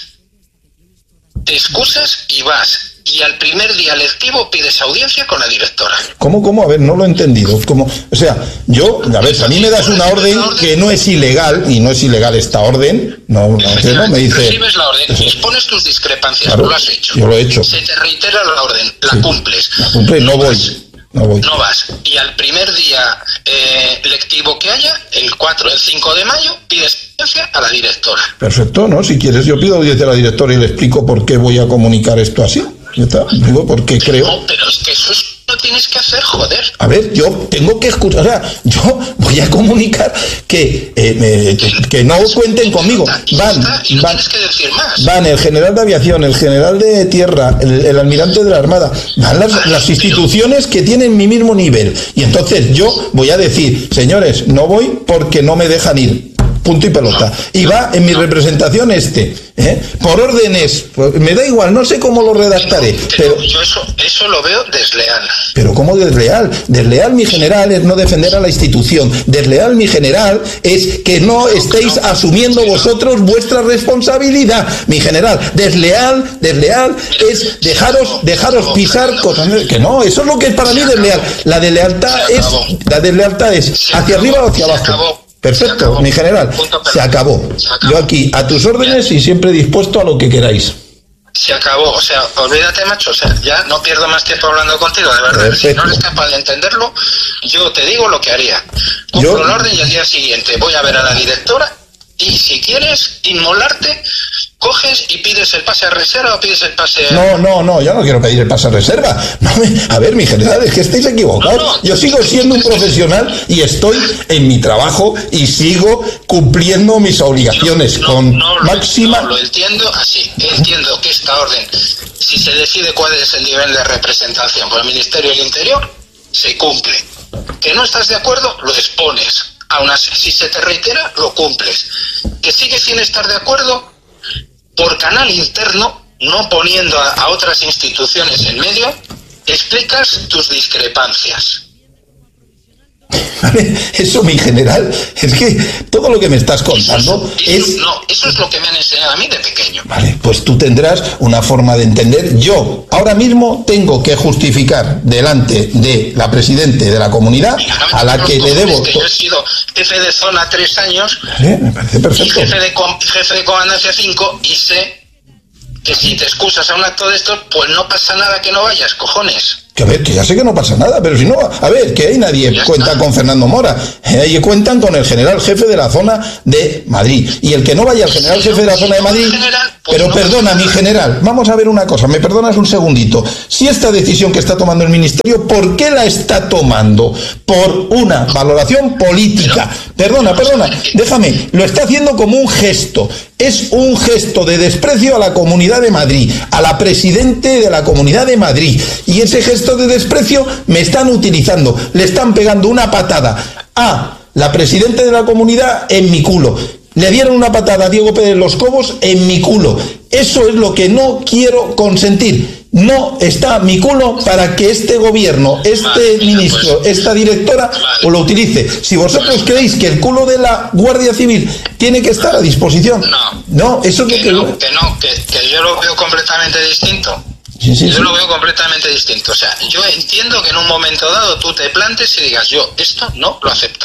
Te excusas y vas. Y al primer día lectivo pides audiencia con la directora. ¿Cómo, cómo? A ver, no lo he entendido. ¿Cómo? O sea, yo, a ver, si a mí me das una orden que no es ilegal, y no es ilegal esta orden, no, no, no me dice... Recibes la orden, expones tus discrepancias, claro, lo has hecho. Yo lo he hecho. Se te reitera la orden, la sí, cumples. La cumples, no, no voy. Vas. No voy. No vas. Y al primer día eh, lectivo que haya, el cuatro, el cinco de mayo, pides audiencia a la directora. Perfecto, ¿no? Si quieres, yo pido audiencia a la directora y le explico por qué voy a comunicar esto así. Ya está, digo, porque creo... No, pero es que eso es, lo tienes que hacer, joder. A ver, yo tengo que escuchar, o sea, yo voy a comunicar que, eh, me, que, que no cuenten conmigo. Van, no van, que decir más. van el general de aviación, el general de tierra, el, el almirante de la Armada, van las, Ay, las instituciones que tienen mi mismo nivel. Y entonces yo voy a decir, señores, no voy porque no me dejan ir. Punto y pelota. Y va en mi representación este, ¿eh? Por órdenes, pues me da igual, no sé cómo lo redactaré. Pero, pero yo eso, eso lo veo desleal. Pero ¿cómo desleal? Desleal, mi general, es no defender a la institución. Desleal, mi general, es que no estéis asumiendo vosotros vuestra responsabilidad. Mi general, desleal, desleal es dejaros, dejaros pisar cosas. Que no, eso es lo que es para mí desleal. La deslealtad es, la deslealtad es hacia arriba o hacia abajo. Perfecto, mi general, se acabó. se acabó. Yo aquí, a tus órdenes Bien. Y siempre dispuesto a lo que queráis. Se acabó, o sea, olvídate, macho, o sea, ya no pierdo más tiempo hablando contigo, de verdad. Perfecto. Si no eres capaz de entenderlo, yo te digo lo que haría. Cumplo yo... un orden y al día siguiente voy a ver a la directora y si quieres inmolarte, coges y pides el pase a reserva o pides el pase... No, no, no, yo no quiero pedir el pase a reserva. No, a ver, mi general, es que estáis equivocados. No, no, yo sigo siendo un profesional y estoy en mi trabajo y sigo cumpliendo mis obligaciones no, no, con no, máxima... No, lo entiendo así. Entiendo que esta orden, si se decide cuál es el nivel de representación por el Ministerio del Interior, se cumple. Que no estás de acuerdo, lo expones. Aún así, si se te reitera, lo cumples. Que sigues sin estar de acuerdo... por canal interno, no poniendo a, a otras instituciones en medio, explicas tus discrepancias. Eso, mi general, es que todo lo que me estás contando eso, eso, es... No, eso es lo que me han enseñado a mí de pequeño. Vale, pues tú tendrás una forma de entender. Yo, ahora mismo, tengo que justificar delante de la presidente de la comunidad, no a la que le debo... Que yo he sido jefe de zona tres años, vale, me parece perfecto. Y jefe de, jefe de comandancia cinco, y sé que si te excusas a un acto de estos, pues no pasa nada que no vayas, cojones. Que a ver, que ya sé que no pasa nada, pero si no, a ver, que ahí nadie cuenta con Fernando Mora, ahí cuentan con el general jefe de la zona de Madrid. Y el que no vaya al general jefe de la zona de Madrid, pero perdona, mi general, vamos a ver una cosa, me perdonas un segundito. Si esta decisión que está tomando el ministerio, ¿por qué la está tomando? Por una valoración política. Perdona, perdona, déjame, lo está haciendo como un gesto. Es un gesto de desprecio a la Comunidad de Madrid, a la presidente de la Comunidad de Madrid. Y ese gesto de desprecio me están utilizando, le están pegando una patada a la presidenta de la comunidad en mi culo. Le dieron una patada a Diego Pérez Los Cobos en mi culo. Eso es lo que no quiero consentir. No está mi culo para que este gobierno, este vale, ministro, pues, esta directora vale. o lo utilice. Si vosotros pues, creéis que el culo de la Guardia Civil tiene que estar a disposición, no, no eso que, es lo que... No, que no, que, que yo lo veo completamente distinto. Sí, sí, yo sí. lo veo completamente distinto. O sea, yo entiendo que en un momento dado tú te plantes y digas, yo esto no lo acepto.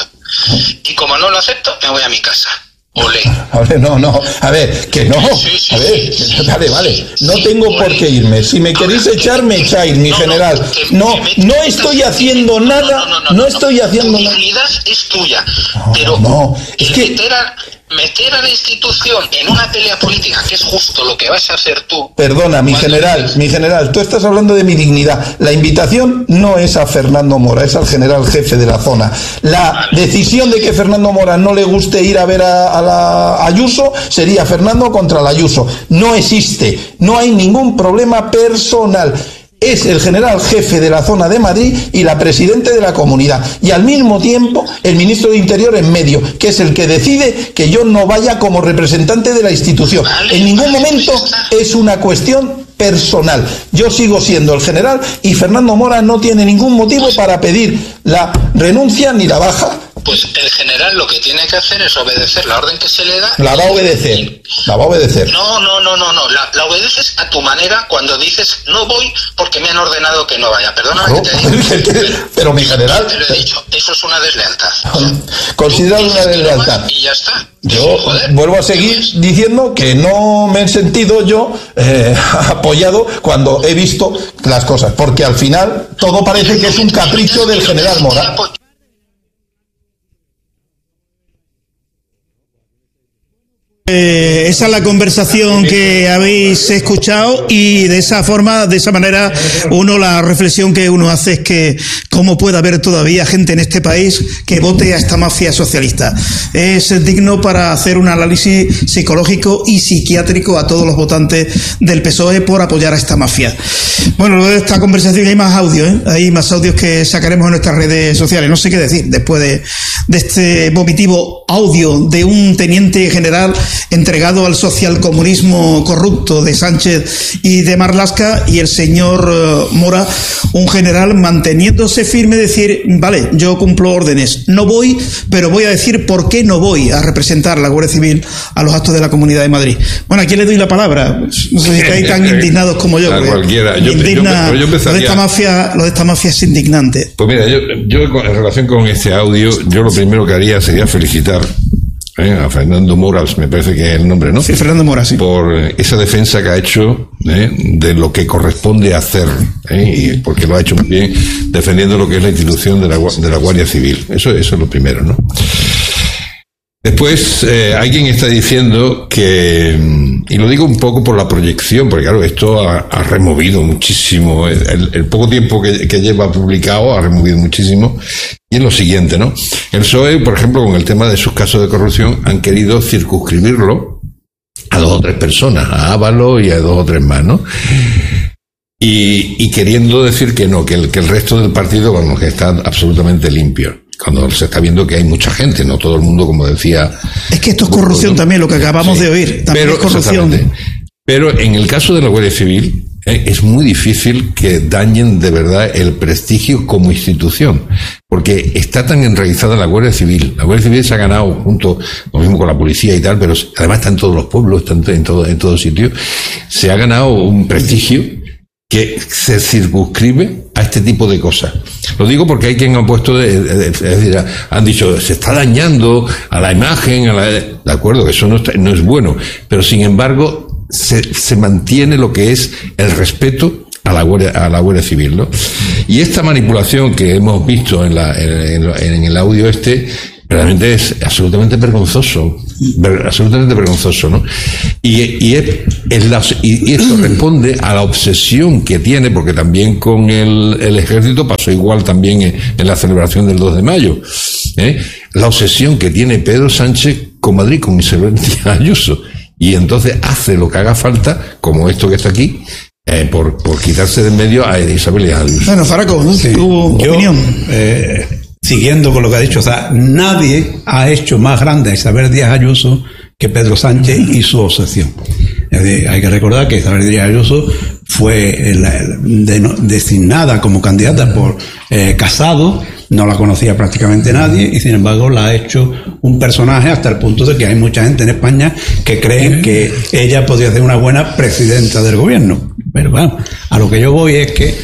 Y como no lo acepto, me voy a mi casa. Olé. A ver, no, no, a ver, que no, sí, sí, a ver, sí, sí, vale, vale, no sí, tengo olé. por qué irme, si me queréis echar, me echáis, mi no, general, no, que, no, que no estoy haciendo no, nada, no, no, no, no no estoy haciendo nada. Tu dignidad es tuya, No, pero no, es el que... meter a, meter a la institución en una pelea política, que es justo lo que vas a hacer tú. Perdona, mi general, mi general, tú estás hablando de mi dignidad. La invitación no es a Fernando Mora, es al general jefe de la zona. La vale. decisión de que Fernando Mora no le guste ir a ver a, a la Ayuso sería Fernando contra la Ayuso. No existe, no hay ningún problema personal. Es el general jefe de la zona de Madrid y la presidenta de la comunidad. Y al mismo tiempo el ministro de Interior en medio, que es el que decide que yo no vaya como representante de la institución. En ningún momento es una cuestión personal. Yo sigo siendo el general y Fernando Mora no tiene ningún motivo para pedir la renuncia ni la baja. Pues el general lo que tiene que hacer es obedecer la orden que se le da. La va a obedecer. La va a obedecer. No, no, no, no, no. La, la obedeces a tu manera cuando dices no voy porque me han ordenado que no vaya. Perdona no, que te diga. pero, pero mi general. Te lo he dicho. Eso es una deslealtad. Considerado una deslealtad. Y ya está. Yo Joder, vuelvo a seguir diciendo que no me he sentido yo eh, apoyado cuando he visto las cosas, porque al final todo parece que es un capricho del general Mora. Eh, esa es la conversación que habéis escuchado y de esa forma, de esa manera, uno la reflexión que uno hace es que cómo puede haber todavía gente en este país que vote a esta mafia socialista. Es digno para hacer un análisis psicológico y psiquiátrico a todos los votantes del P S O E por apoyar a esta mafia. Bueno, luego de esta conversación hay más audios, ¿eh? Hay más audios que sacaremos en nuestras redes sociales. No sé qué decir después de, de este vomitivo audio de un teniente general entregado al socialcomunismo corrupto de Sánchez y de Marlaska, y el señor uh, Mora, un general manteniéndose firme, decir, vale, yo cumplo órdenes, no voy, pero voy a decir por qué no voy a representar a la Guardia Civil a los actos de la Comunidad de Madrid. Bueno, ¿a quién le doy la palabra? No sé si estáis tan indignados como yo. A cualquiera. Yo, indigna, yo, yo empezaría... lo de esta mafia, lo de esta mafia es indignante. Pues mira, yo, yo en relación con este audio, yo lo primero que haría sería felicitar Eh, a Fernando Mora, me parece que es el nombre, ¿no? Sí, Fernando Mora, sí. Por esa defensa que ha hecho eh, de lo que corresponde hacer, eh, y porque lo ha hecho muy bien, defendiendo lo que es la institución de la, de la Guardia Civil. Eso, eso es lo primero, ¿no? Después, eh, alguien está diciendo que, y lo digo un poco por la proyección, porque claro, esto ha, ha removido muchísimo, el, el poco tiempo que, que lleva publicado ha removido muchísimo, y es lo siguiente, ¿no? El P S O E, por ejemplo, con el tema de sus casos de corrupción, han querido circunscribirlo a dos o tres personas, a Ábalos y a dos o tres más, ¿no? Y, y queriendo decir que no, que el, que el resto del partido, bueno, que está absolutamente limpio. Cuando se está viendo que hay mucha gente, no todo el mundo, como decía. Es que esto es corrupción todo, también, lo que acabamos sí, de oír. También pero, es corrupción. Pero en el caso de la Guardia Civil, eh, es muy difícil que dañen de verdad el prestigio como institución. Porque está tan enraizada la Guardia Civil. La Guardia Civil se ha ganado junto, lo mismo con la policía y tal, pero además está en todos los pueblos, está en todo, en todo sitio. Se ha ganado un prestigio que se circunscribe a este tipo de cosas. Lo digo porque hay quien ha puesto, de, de, de, es decir, han dicho, se está dañando a la imagen, a la, de acuerdo, que eso no, está, no es bueno, pero sin embargo se, se mantiene lo que es el respeto a la Guardia, a la Guardia Civil, ¿no? Y esta manipulación que hemos visto en, la, en, en, en el audio este, realmente es absolutamente vergonzoso, ver, absolutamente vergonzoso, ¿no? Y, y, es, es la, y, y esto responde a la obsesión que tiene, porque también con el, el ejército pasó igual también en, en la celebración del dos de mayo, ¿eh? La obsesión que tiene Pedro Sánchez con Madrid, con Isabel Díaz Ayuso, y entonces hace lo que haga falta, como esto que está aquí, Eh, por, por quitarse de en medio a Isabel Díaz Ayuso. Bueno, Faraco, ¿no? Sí, tu yo, opinión. Eh, siguiendo con lo que ha dicho, o sea, nadie ha hecho más grande a Isabel Díaz Ayuso que Pedro Sánchez y su obsesión. Es decir, hay que recordar que Isabel Díaz Ayuso fue la, de, designada como candidata por eh, Casado, no la conocía prácticamente nadie y sin embargo la ha hecho un personaje hasta el punto de que hay mucha gente en España que cree que ella podría ser una buena presidenta del gobierno. Pero bueno, a lo que yo voy es que,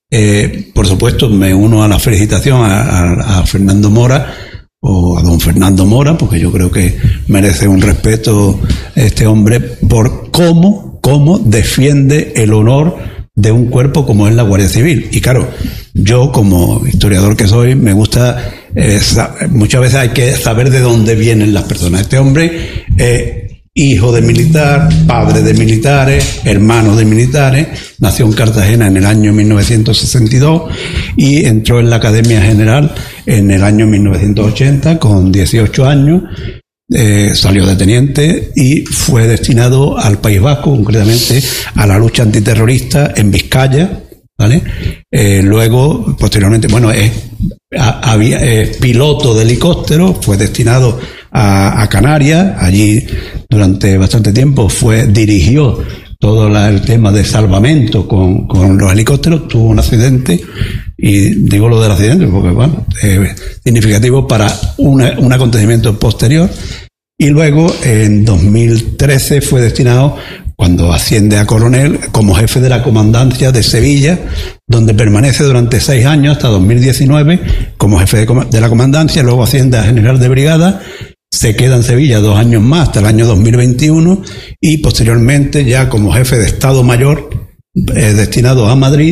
eh, por supuesto, me uno a la felicitación a, a, a Fernando Mora, o a don Fernando Mora, porque yo creo que merece un respeto este hombre por cómo, cómo defiende el honor de un cuerpo como es la Guardia Civil. Y claro, yo como historiador que soy, me gusta, eh, muchas veces hay que saber de dónde vienen las personas. Este hombre, eh, hijo de militar, padre de militares, hermano de militares, nació en Cartagena en el año mil novecientos sesenta y dos y entró en la Academia General en el año mil novecientos ochenta con dieciocho años, eh, salió de teniente y fue destinado al País Vasco, concretamente a la lucha antiterrorista en Vizcaya, ¿vale? Eh, luego, posteriormente, bueno, es, a, había, es piloto de helicóptero, fue destinado a, a Canarias, allí durante bastante tiempo fue, dirigió todo la, el tema de salvamento con, con los helicópteros, tuvo un accidente, y digo lo del accidente porque, bueno, es significativo para una, un acontecimiento posterior, y luego en dos mil trece fue destinado, cuando asciende a coronel, como jefe de la comandancia de Sevilla, donde permanece durante seis años hasta dos mil diecinueve como jefe de, de la comandancia, luego asciende a general de brigada, se queda en Sevilla dos años más hasta el año dos mil veintiuno y posteriormente ya como jefe de Estado Mayor eh, destinado a Madrid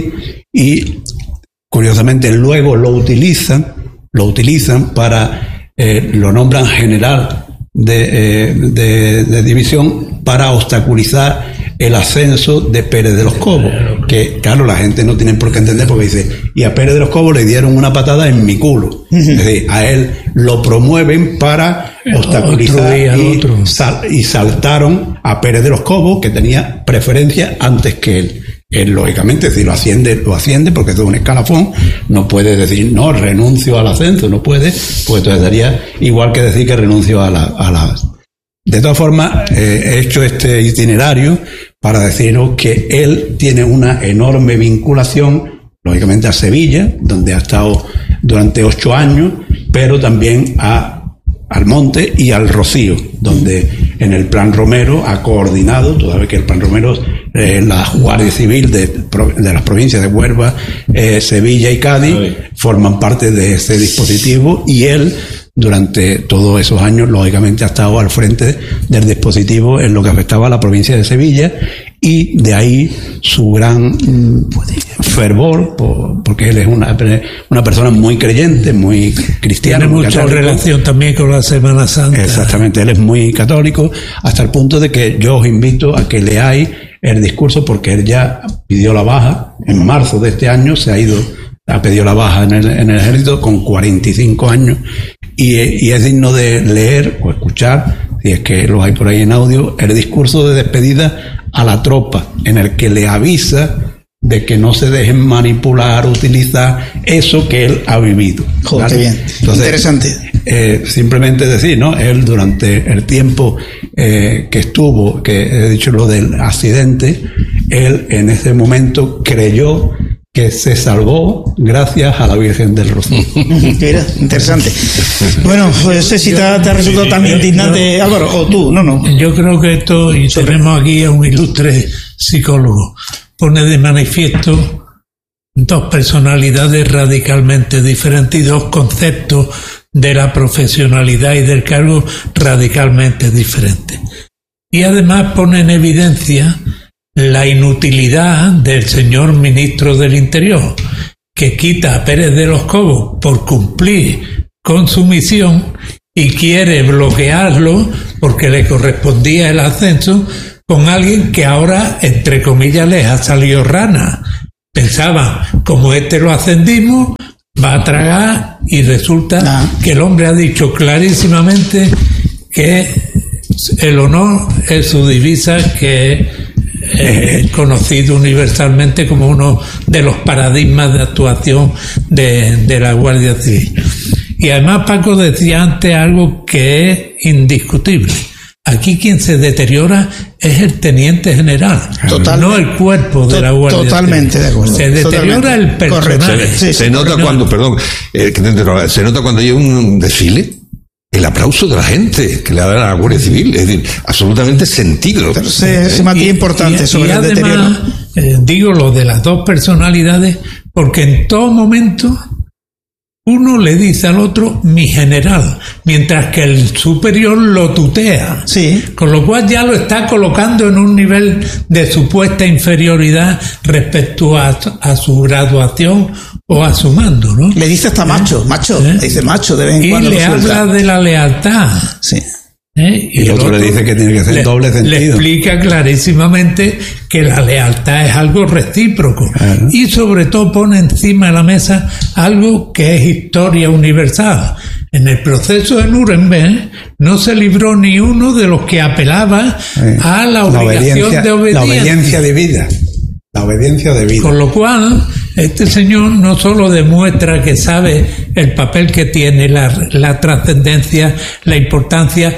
y curiosamente luego lo utilizan, lo utilizan para, eh, lo nombran general de, eh, de, de división para obstaculizar el ascenso de Pérez de los Cobos, que claro, la gente no tiene por qué entender porque dice, y a Pérez de los Cobos le dieron una patada en mi culo. Es decir, a él lo promueven para obstaculizar y, sal, y saltaron a Pérez de los Cobos, que tenía preferencia antes que él. Él, lógicamente, si lo asciende, lo asciende porque es un escalafón, no puede decir, no, renuncio al ascenso, no puede, pues entonces daría igual que decir que renuncio a la... A la de todas formas, eh, he hecho este itinerario para deciros que él tiene una enorme vinculación, lógicamente a Sevilla, donde ha estado durante ocho años, pero también a Almonte y al Rocío, donde en el Plan Romero ha coordinado, tú sabes que el Plan Romero, eh, la Guardia Civil de, de las provincias de Huelva, eh, Sevilla y Cádiz, forman parte de ese dispositivo y él, durante todos esos años, lógicamente ha estado al frente del dispositivo en lo que afectaba a la provincia de Sevilla y de ahí su gran mm, fervor, por, porque él es una, una persona muy creyente, muy cristiana. Tiene muy mucha católico. relación también con la Semana Santa. Exactamente, él es muy católico, hasta el punto de que yo os invito a que leáis el discurso, porque él ya pidió la baja, en marzo de este año se ha ido, ha pedido la baja en el, en el ejército con cuarenta y cinco años. Y, y es digno de leer o escuchar, si es que lo hay por ahí en audio, el discurso de despedida a la tropa, en el que le avisa de que no se dejen manipular, utilizar eso que él ha vivido. Joder, qué bien. Entonces, interesante. Eh, simplemente decir, ¿no? Él durante el tiempo eh, que estuvo, que he dicho lo del accidente, él en ese momento creyó que se salvó gracias a la Virgen del Rocío. Mira, interesante. Bueno, pues no sé si te ha, te ha resultado tan indignante, Álvaro, o tú, no, no. Yo creo que esto, y tenemos aquí a un ilustre psicólogo, pone de manifiesto dos personalidades radicalmente diferentes y dos conceptos de la profesionalidad y del cargo radicalmente diferentes. Y además pone en evidencia la inutilidad del señor ministro del Interior, que quita a Pérez de los Cobos por cumplir con su misión y quiere bloquearlo porque le correspondía el ascenso con alguien que ahora, entre comillas, les ha salido rana. Pensaban, como este lo ascendimos, va a tragar, y resulta ah. que el hombre ha dicho clarísimamente que el honor es su divisa, que es conocido universalmente como uno de los paradigmas de actuación de, de la Guardia Civil. Y además Paco decía antes algo que es indiscutible. Aquí quien se deteriora es el teniente general, Total, no el cuerpo de la Guardia Civil. Totalmente de acuerdo. Se deteriora Totalmente. el personal. Se, se nota cuando, perdón, eh, que te, se nota cuando hay un desfile, el aplauso de la gente que le da a la Guardia Civil, es decir, absolutamente sentido. Se, se mantiene importante y, sobre y el además, deterioro. Eh, digo lo de las dos personalidades, porque en todo momento uno le dice al otro mi general, mientras que el superior lo tutea. Sí. Con lo cual ya lo está colocando en un nivel de supuesta inferioridad respecto a, a su graduación o a su mando, ¿no? Le dice hasta macho, ¿Eh? macho, ¿Eh? le dice macho de vez en y cuando. Y le habla de la lealtad. Sí. ¿Eh? Y, y el otro, otro le dice que tiene que hacer le, doble sentido. Le explica clarísimamente que la lealtad es algo recíproco. Claro. Y sobre todo pone encima de la mesa algo que es historia universal. En el proceso de Nuremberg no se libró ni uno de los que apelaba eh, a la obligación la de obediencia. La obediencia de vida. La obediencia de vida. Con lo cual, este señor no solo demuestra que sabe el papel que tiene, la, la trascendencia, la importancia,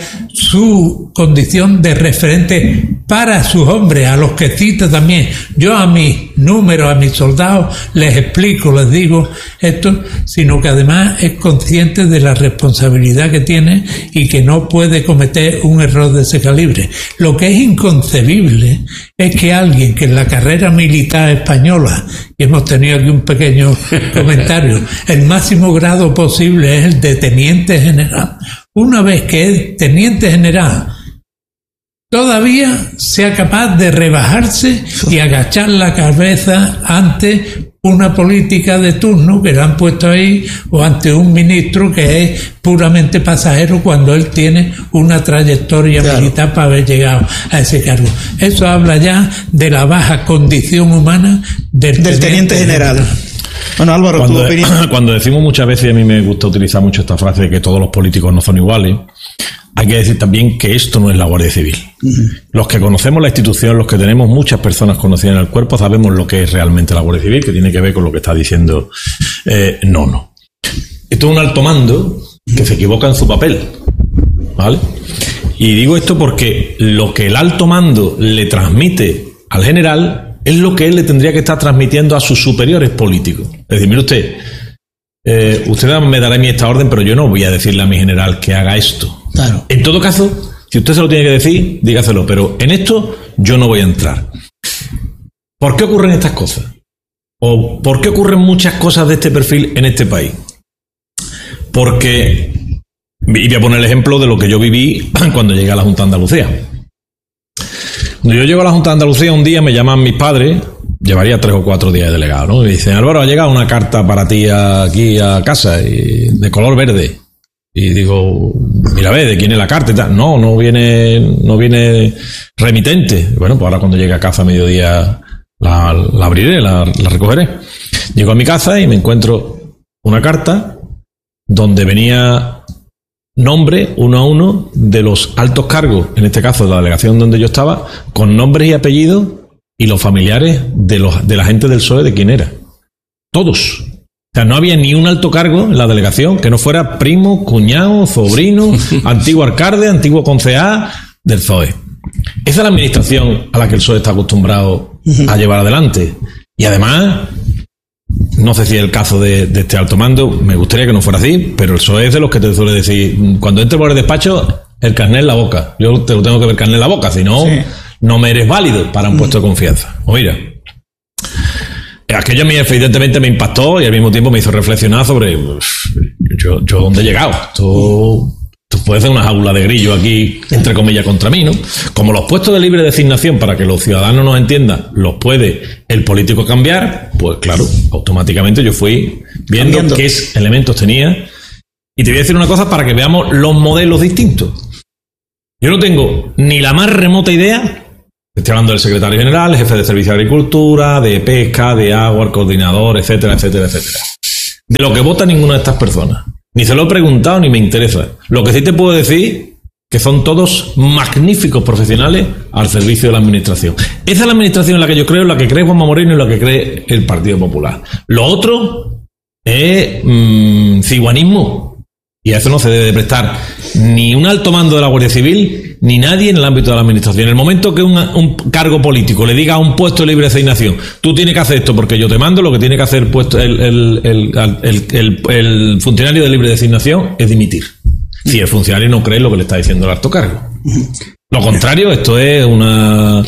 su condición de referente para sus hombres, a los que cita también. Yo a mis números, a mis soldados, les explico, les digo esto, sino que además es consciente de la responsabilidad que tiene y que no puede cometer un error de ese calibre. Lo que es inconcebible es que alguien que en la carrera militar española, y hemos tenido aquí un pequeño comentario, el máximo grado posible es el de teniente general. Una vez que es teniente general, todavía sea capaz de rebajarse y agachar la cabeza ante una política de turno que le han puesto ahí, o ante un ministro que es puramente pasajero cuando él tiene una trayectoria claro. militar para haber llegado a ese cargo. Eso habla ya de la baja condición humana del, del teniente, teniente general. general. Bueno, Álvaro, cuando, tu opinión. Cuando decimos muchas veces, y a mí me gusta utilizar mucho esta frase de que todos los políticos no son iguales, hay que decir también que esto no es la Guardia Civil. Uh-huh. Los que conocemos la institución, los que tenemos muchas personas conocidas en el cuerpo, sabemos lo que es realmente la Guardia Civil, que tiene que ver con lo que está diciendo eh, Nono. Esto es un alto mando que se equivoca en su papel, ¿vale? Y digo esto porque lo que el alto mando le transmite al general es lo que él le tendría que estar transmitiendo a sus superiores políticos. Es decir, mire usted, eh, usted me dará a mí esta orden, pero yo no voy a decirle a mi general que haga esto. Claro. En todo caso, si usted se lo tiene que decir, dígaselo, pero en esto yo no voy a entrar. ¿Por qué ocurren estas cosas? ¿O por qué ocurren muchas cosas de este perfil en este país? Porque, y voy a poner el ejemplo de lo que yo viví cuando llegué a la Junta de Andalucía. Cuando yo llego a la Junta de Andalucía, un día me llaman mis padres, llevaría tres o cuatro días de delegado, ¿no? Y dicen, Álvaro, ha llegado una carta para ti aquí a casa, y de color verde. Y digo, mira, ve, ¿de quién es la carta y tal? No, no viene, no viene remitente. Bueno, pues ahora cuando llegue a casa a mediodía la, la abriré, la, la recogeré. Llego a mi casa y me encuentro una carta donde venía nombre uno a uno de los altos cargos, en este caso de la delegación donde yo estaba, con nombres y apellidos y los familiares de los de la gente del P S O E de quién era. Todos. O sea, no había ni un alto cargo en la delegación que no fuera primo, cuñado, sobrino, antiguo alcalde, antiguo concejal del P S O E. Esa es la administración a la que el P S O E está acostumbrado a llevar adelante. Y además, no sé si es el caso de, de este alto mando, me gustaría que no fuera así, pero el P S O E es de los que te suele decir, cuando entre por el despacho, el carnet en la boca. Yo te lo tengo que ver carnet en la boca, si no, sí. no me eres válido para un puesto de confianza. O mira, aquello a mí evidentemente me impactó y al mismo tiempo me hizo reflexionar sobre uf, yo, yo dónde he llegado. Esto, Tú puedes hacer una jaula de grillo aquí, entre comillas, contra mí, ¿no? Como los puestos de libre designación, para que los ciudadanos nos entiendan, los puede el político cambiar, pues claro, automáticamente yo fui viendo Cambiando. qué elementos tenía. Y te voy a decir una cosa para que veamos los modelos distintos. Yo no tengo ni la más remota idea, estoy hablando del secretario general, el jefe de Servicio de Agricultura, de Pesca, de Agua, el coordinador, etcétera, etcétera, etcétera, de lo que vota ninguna de estas personas. Ni se lo he preguntado ni me interesa. Lo que sí te puedo decir que son todos magníficos profesionales al servicio de la administración. Esa es la administración en la que yo creo, en la que cree Juanma Moreno y en la que cree el Partido Popular. Lo otro es mmm, ciguanismo. Y a eso no se debe prestar ni un alto mando de la Guardia Civil ni nadie en el ámbito de la administración. En el momento que un, un cargo político le diga a un puesto de libre designación, tú tienes que hacer esto porque yo te mando, lo que tiene que hacer el, puesto, el, el, el, el, el, el funcionario de libre designación es dimitir. Si el funcionario no cree lo que le está diciendo el alto cargo. Lo contrario, esto es una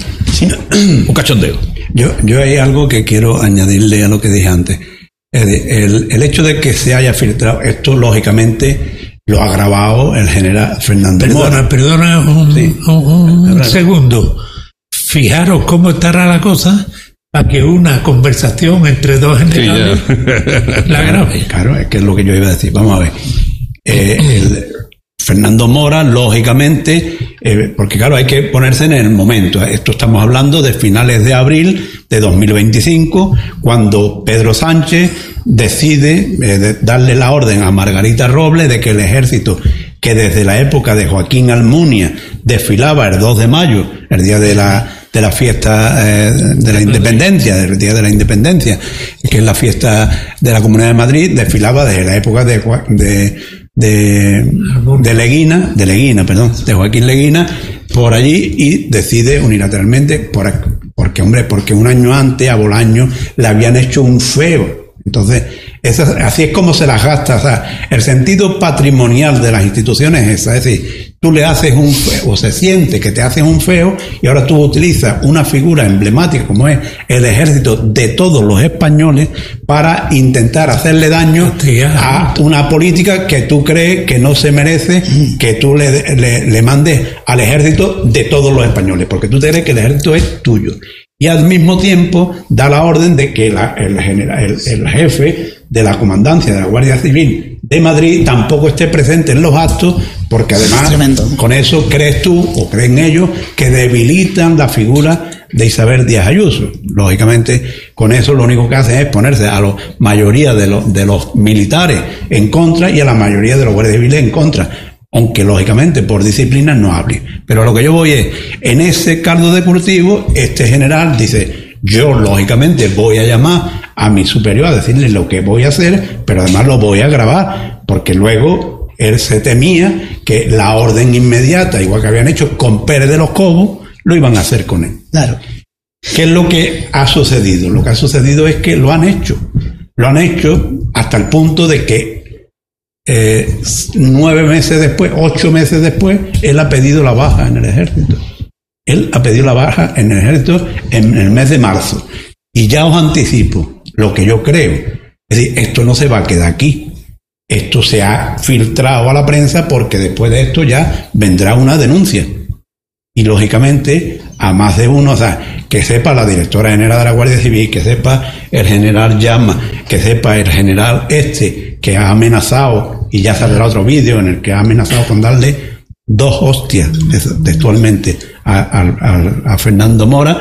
un cachondeo. Yo, yo hay algo que quiero añadirle a lo que dije antes. El, el, el hecho de que se haya filtrado esto, lógicamente, lo ha grabado el general Fernando Perdona, Mora. Perdona un, sí. un, un segundo. Fijaros cómo estará la cosa para que una conversación entre dos generales sí, la grabe. Claro, es que es lo que yo iba a decir. Vamos a ver. Eh, el, Fernando Mora, lógicamente, eh, porque claro, hay que ponerse en el momento. Esto estamos hablando de finales de abril de dos mil veinticinco, cuando Pedro Sánchez decide eh, de darle la orden a Margarita Robles de que el ejército, que desde la época de Joaquín Almunia desfilaba el dos de mayo, el día de la de la fiesta eh, de la independencia, del día de la independencia, que es la fiesta de la Comunidad de Madrid, desfilaba desde la época de, de De, de Leguina, de Leguina, perdón, de Joaquín Leguina, por allí, y decide unilateralmente, por, porque hombre, porque un año antes a Bolaño le habían hecho un feo. Entonces, eso, así es como se las gasta. O sea, el sentido patrimonial de las instituciones es esa, es decir, tú le haces un feo, o se siente que te haces un feo, y ahora tú utilizas una figura emblemática como es el ejército de todos los españoles para intentar hacerle daño a una política que tú crees que no se merece que tú le, le, le mandes al ejército de todos los españoles, porque tú te crees que el ejército es tuyo. Y al mismo tiempo da la orden de que la, el, general, el, el jefe de la comandancia de la Guardia Civil de Madrid tampoco esté presente en los actos, porque además con eso crees tú, o creen ellos, que debilitan la figura de Isabel Díaz Ayuso. Lógicamente, con eso lo único que hacen es ponerse a la mayoría de los, de los militares en contra y a la mayoría de los guardias civiles en contra. Aunque lógicamente por disciplina no hable. Pero lo que yo voy es, en ese caldo de cultivo, este general dice, yo lógicamente voy a llamar a mi superior a decirle lo que voy a hacer, pero además lo voy a grabar, porque luego él se temía que la orden inmediata, igual que habían hecho con Pérez de los Cobos, lo iban a hacer con él. Claro. ¿Qué es lo que ha sucedido? Lo que ha sucedido es que lo han hecho. Lo han hecho hasta el punto de que Eh, nueve meses después, ocho meses después, él ha pedido la baja en el ejército. Él ha pedido la baja en el ejército en el mes de marzo. Y ya os anticipo lo que yo creo. Es decir, esto no se va a quedar aquí. Esto se ha filtrado a la prensa porque después de esto ya vendrá una denuncia. Y lógicamente, a más de uno, o sea, que sepa la directora general de la Guardia Civil, que sepa el general Llama, que sepa el general este, que ha amenazado, y ya saldrá otro vídeo en el que ha amenazado con darle dos hostias textualmente a, a, a Fernando Mora,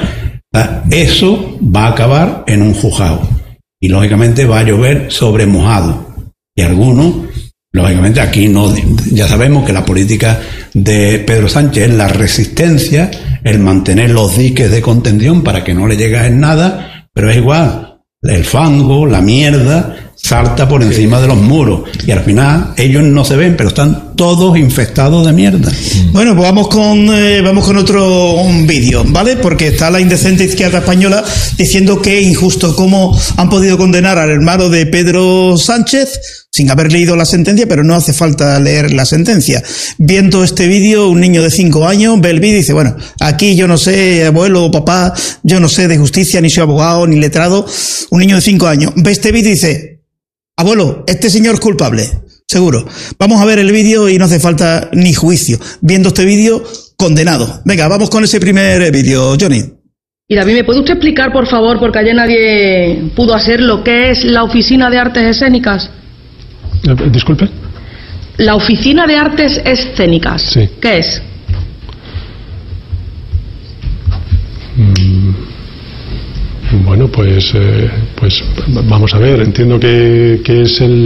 eso va a acabar en un juzgado. Y lógicamente va a llover sobre mojado. Y algunos, lógicamente aquí no, ya sabemos que la política de Pedro Sánchez es la resistencia, el mantener los diques de contención para que no le llegue en nada, pero es igual, el fango, la mierda, salta por encima de los muros y al final ellos no se ven, pero están todos infestados de mierda. Bueno, pues vamos con eh, vamos con otro un vídeo, ¿vale? Porque está la indecente izquierda española diciendo que es injusto cómo han podido condenar al hermano de Pedro Sánchez sin haber leído la sentencia, pero no hace falta leer la sentencia. Viendo este vídeo, un niño de cinco años ve el vídeo y dice, bueno, aquí yo no sé, abuelo o papá, yo no sé de justicia, ni soy abogado, ni letrado. Un niño de cinco años ve este vídeo y dice, abuelo, este señor es culpable. seguro. Vamos a ver el vídeo y no hace falta ni juicio. Viendo este vídeo, condenado. Venga, vamos con ese primer vídeo, Johnny. Y David, ¿me puede usted explicar, por favor, porque ayer nadie pudo hacerlo, qué es la Oficina de Artes Escénicas? Disculpe. La Oficina de Artes Escénicas. Sí. ¿Qué es? Mm, bueno, pues, eh, pues vamos a ver. Entiendo que, que es el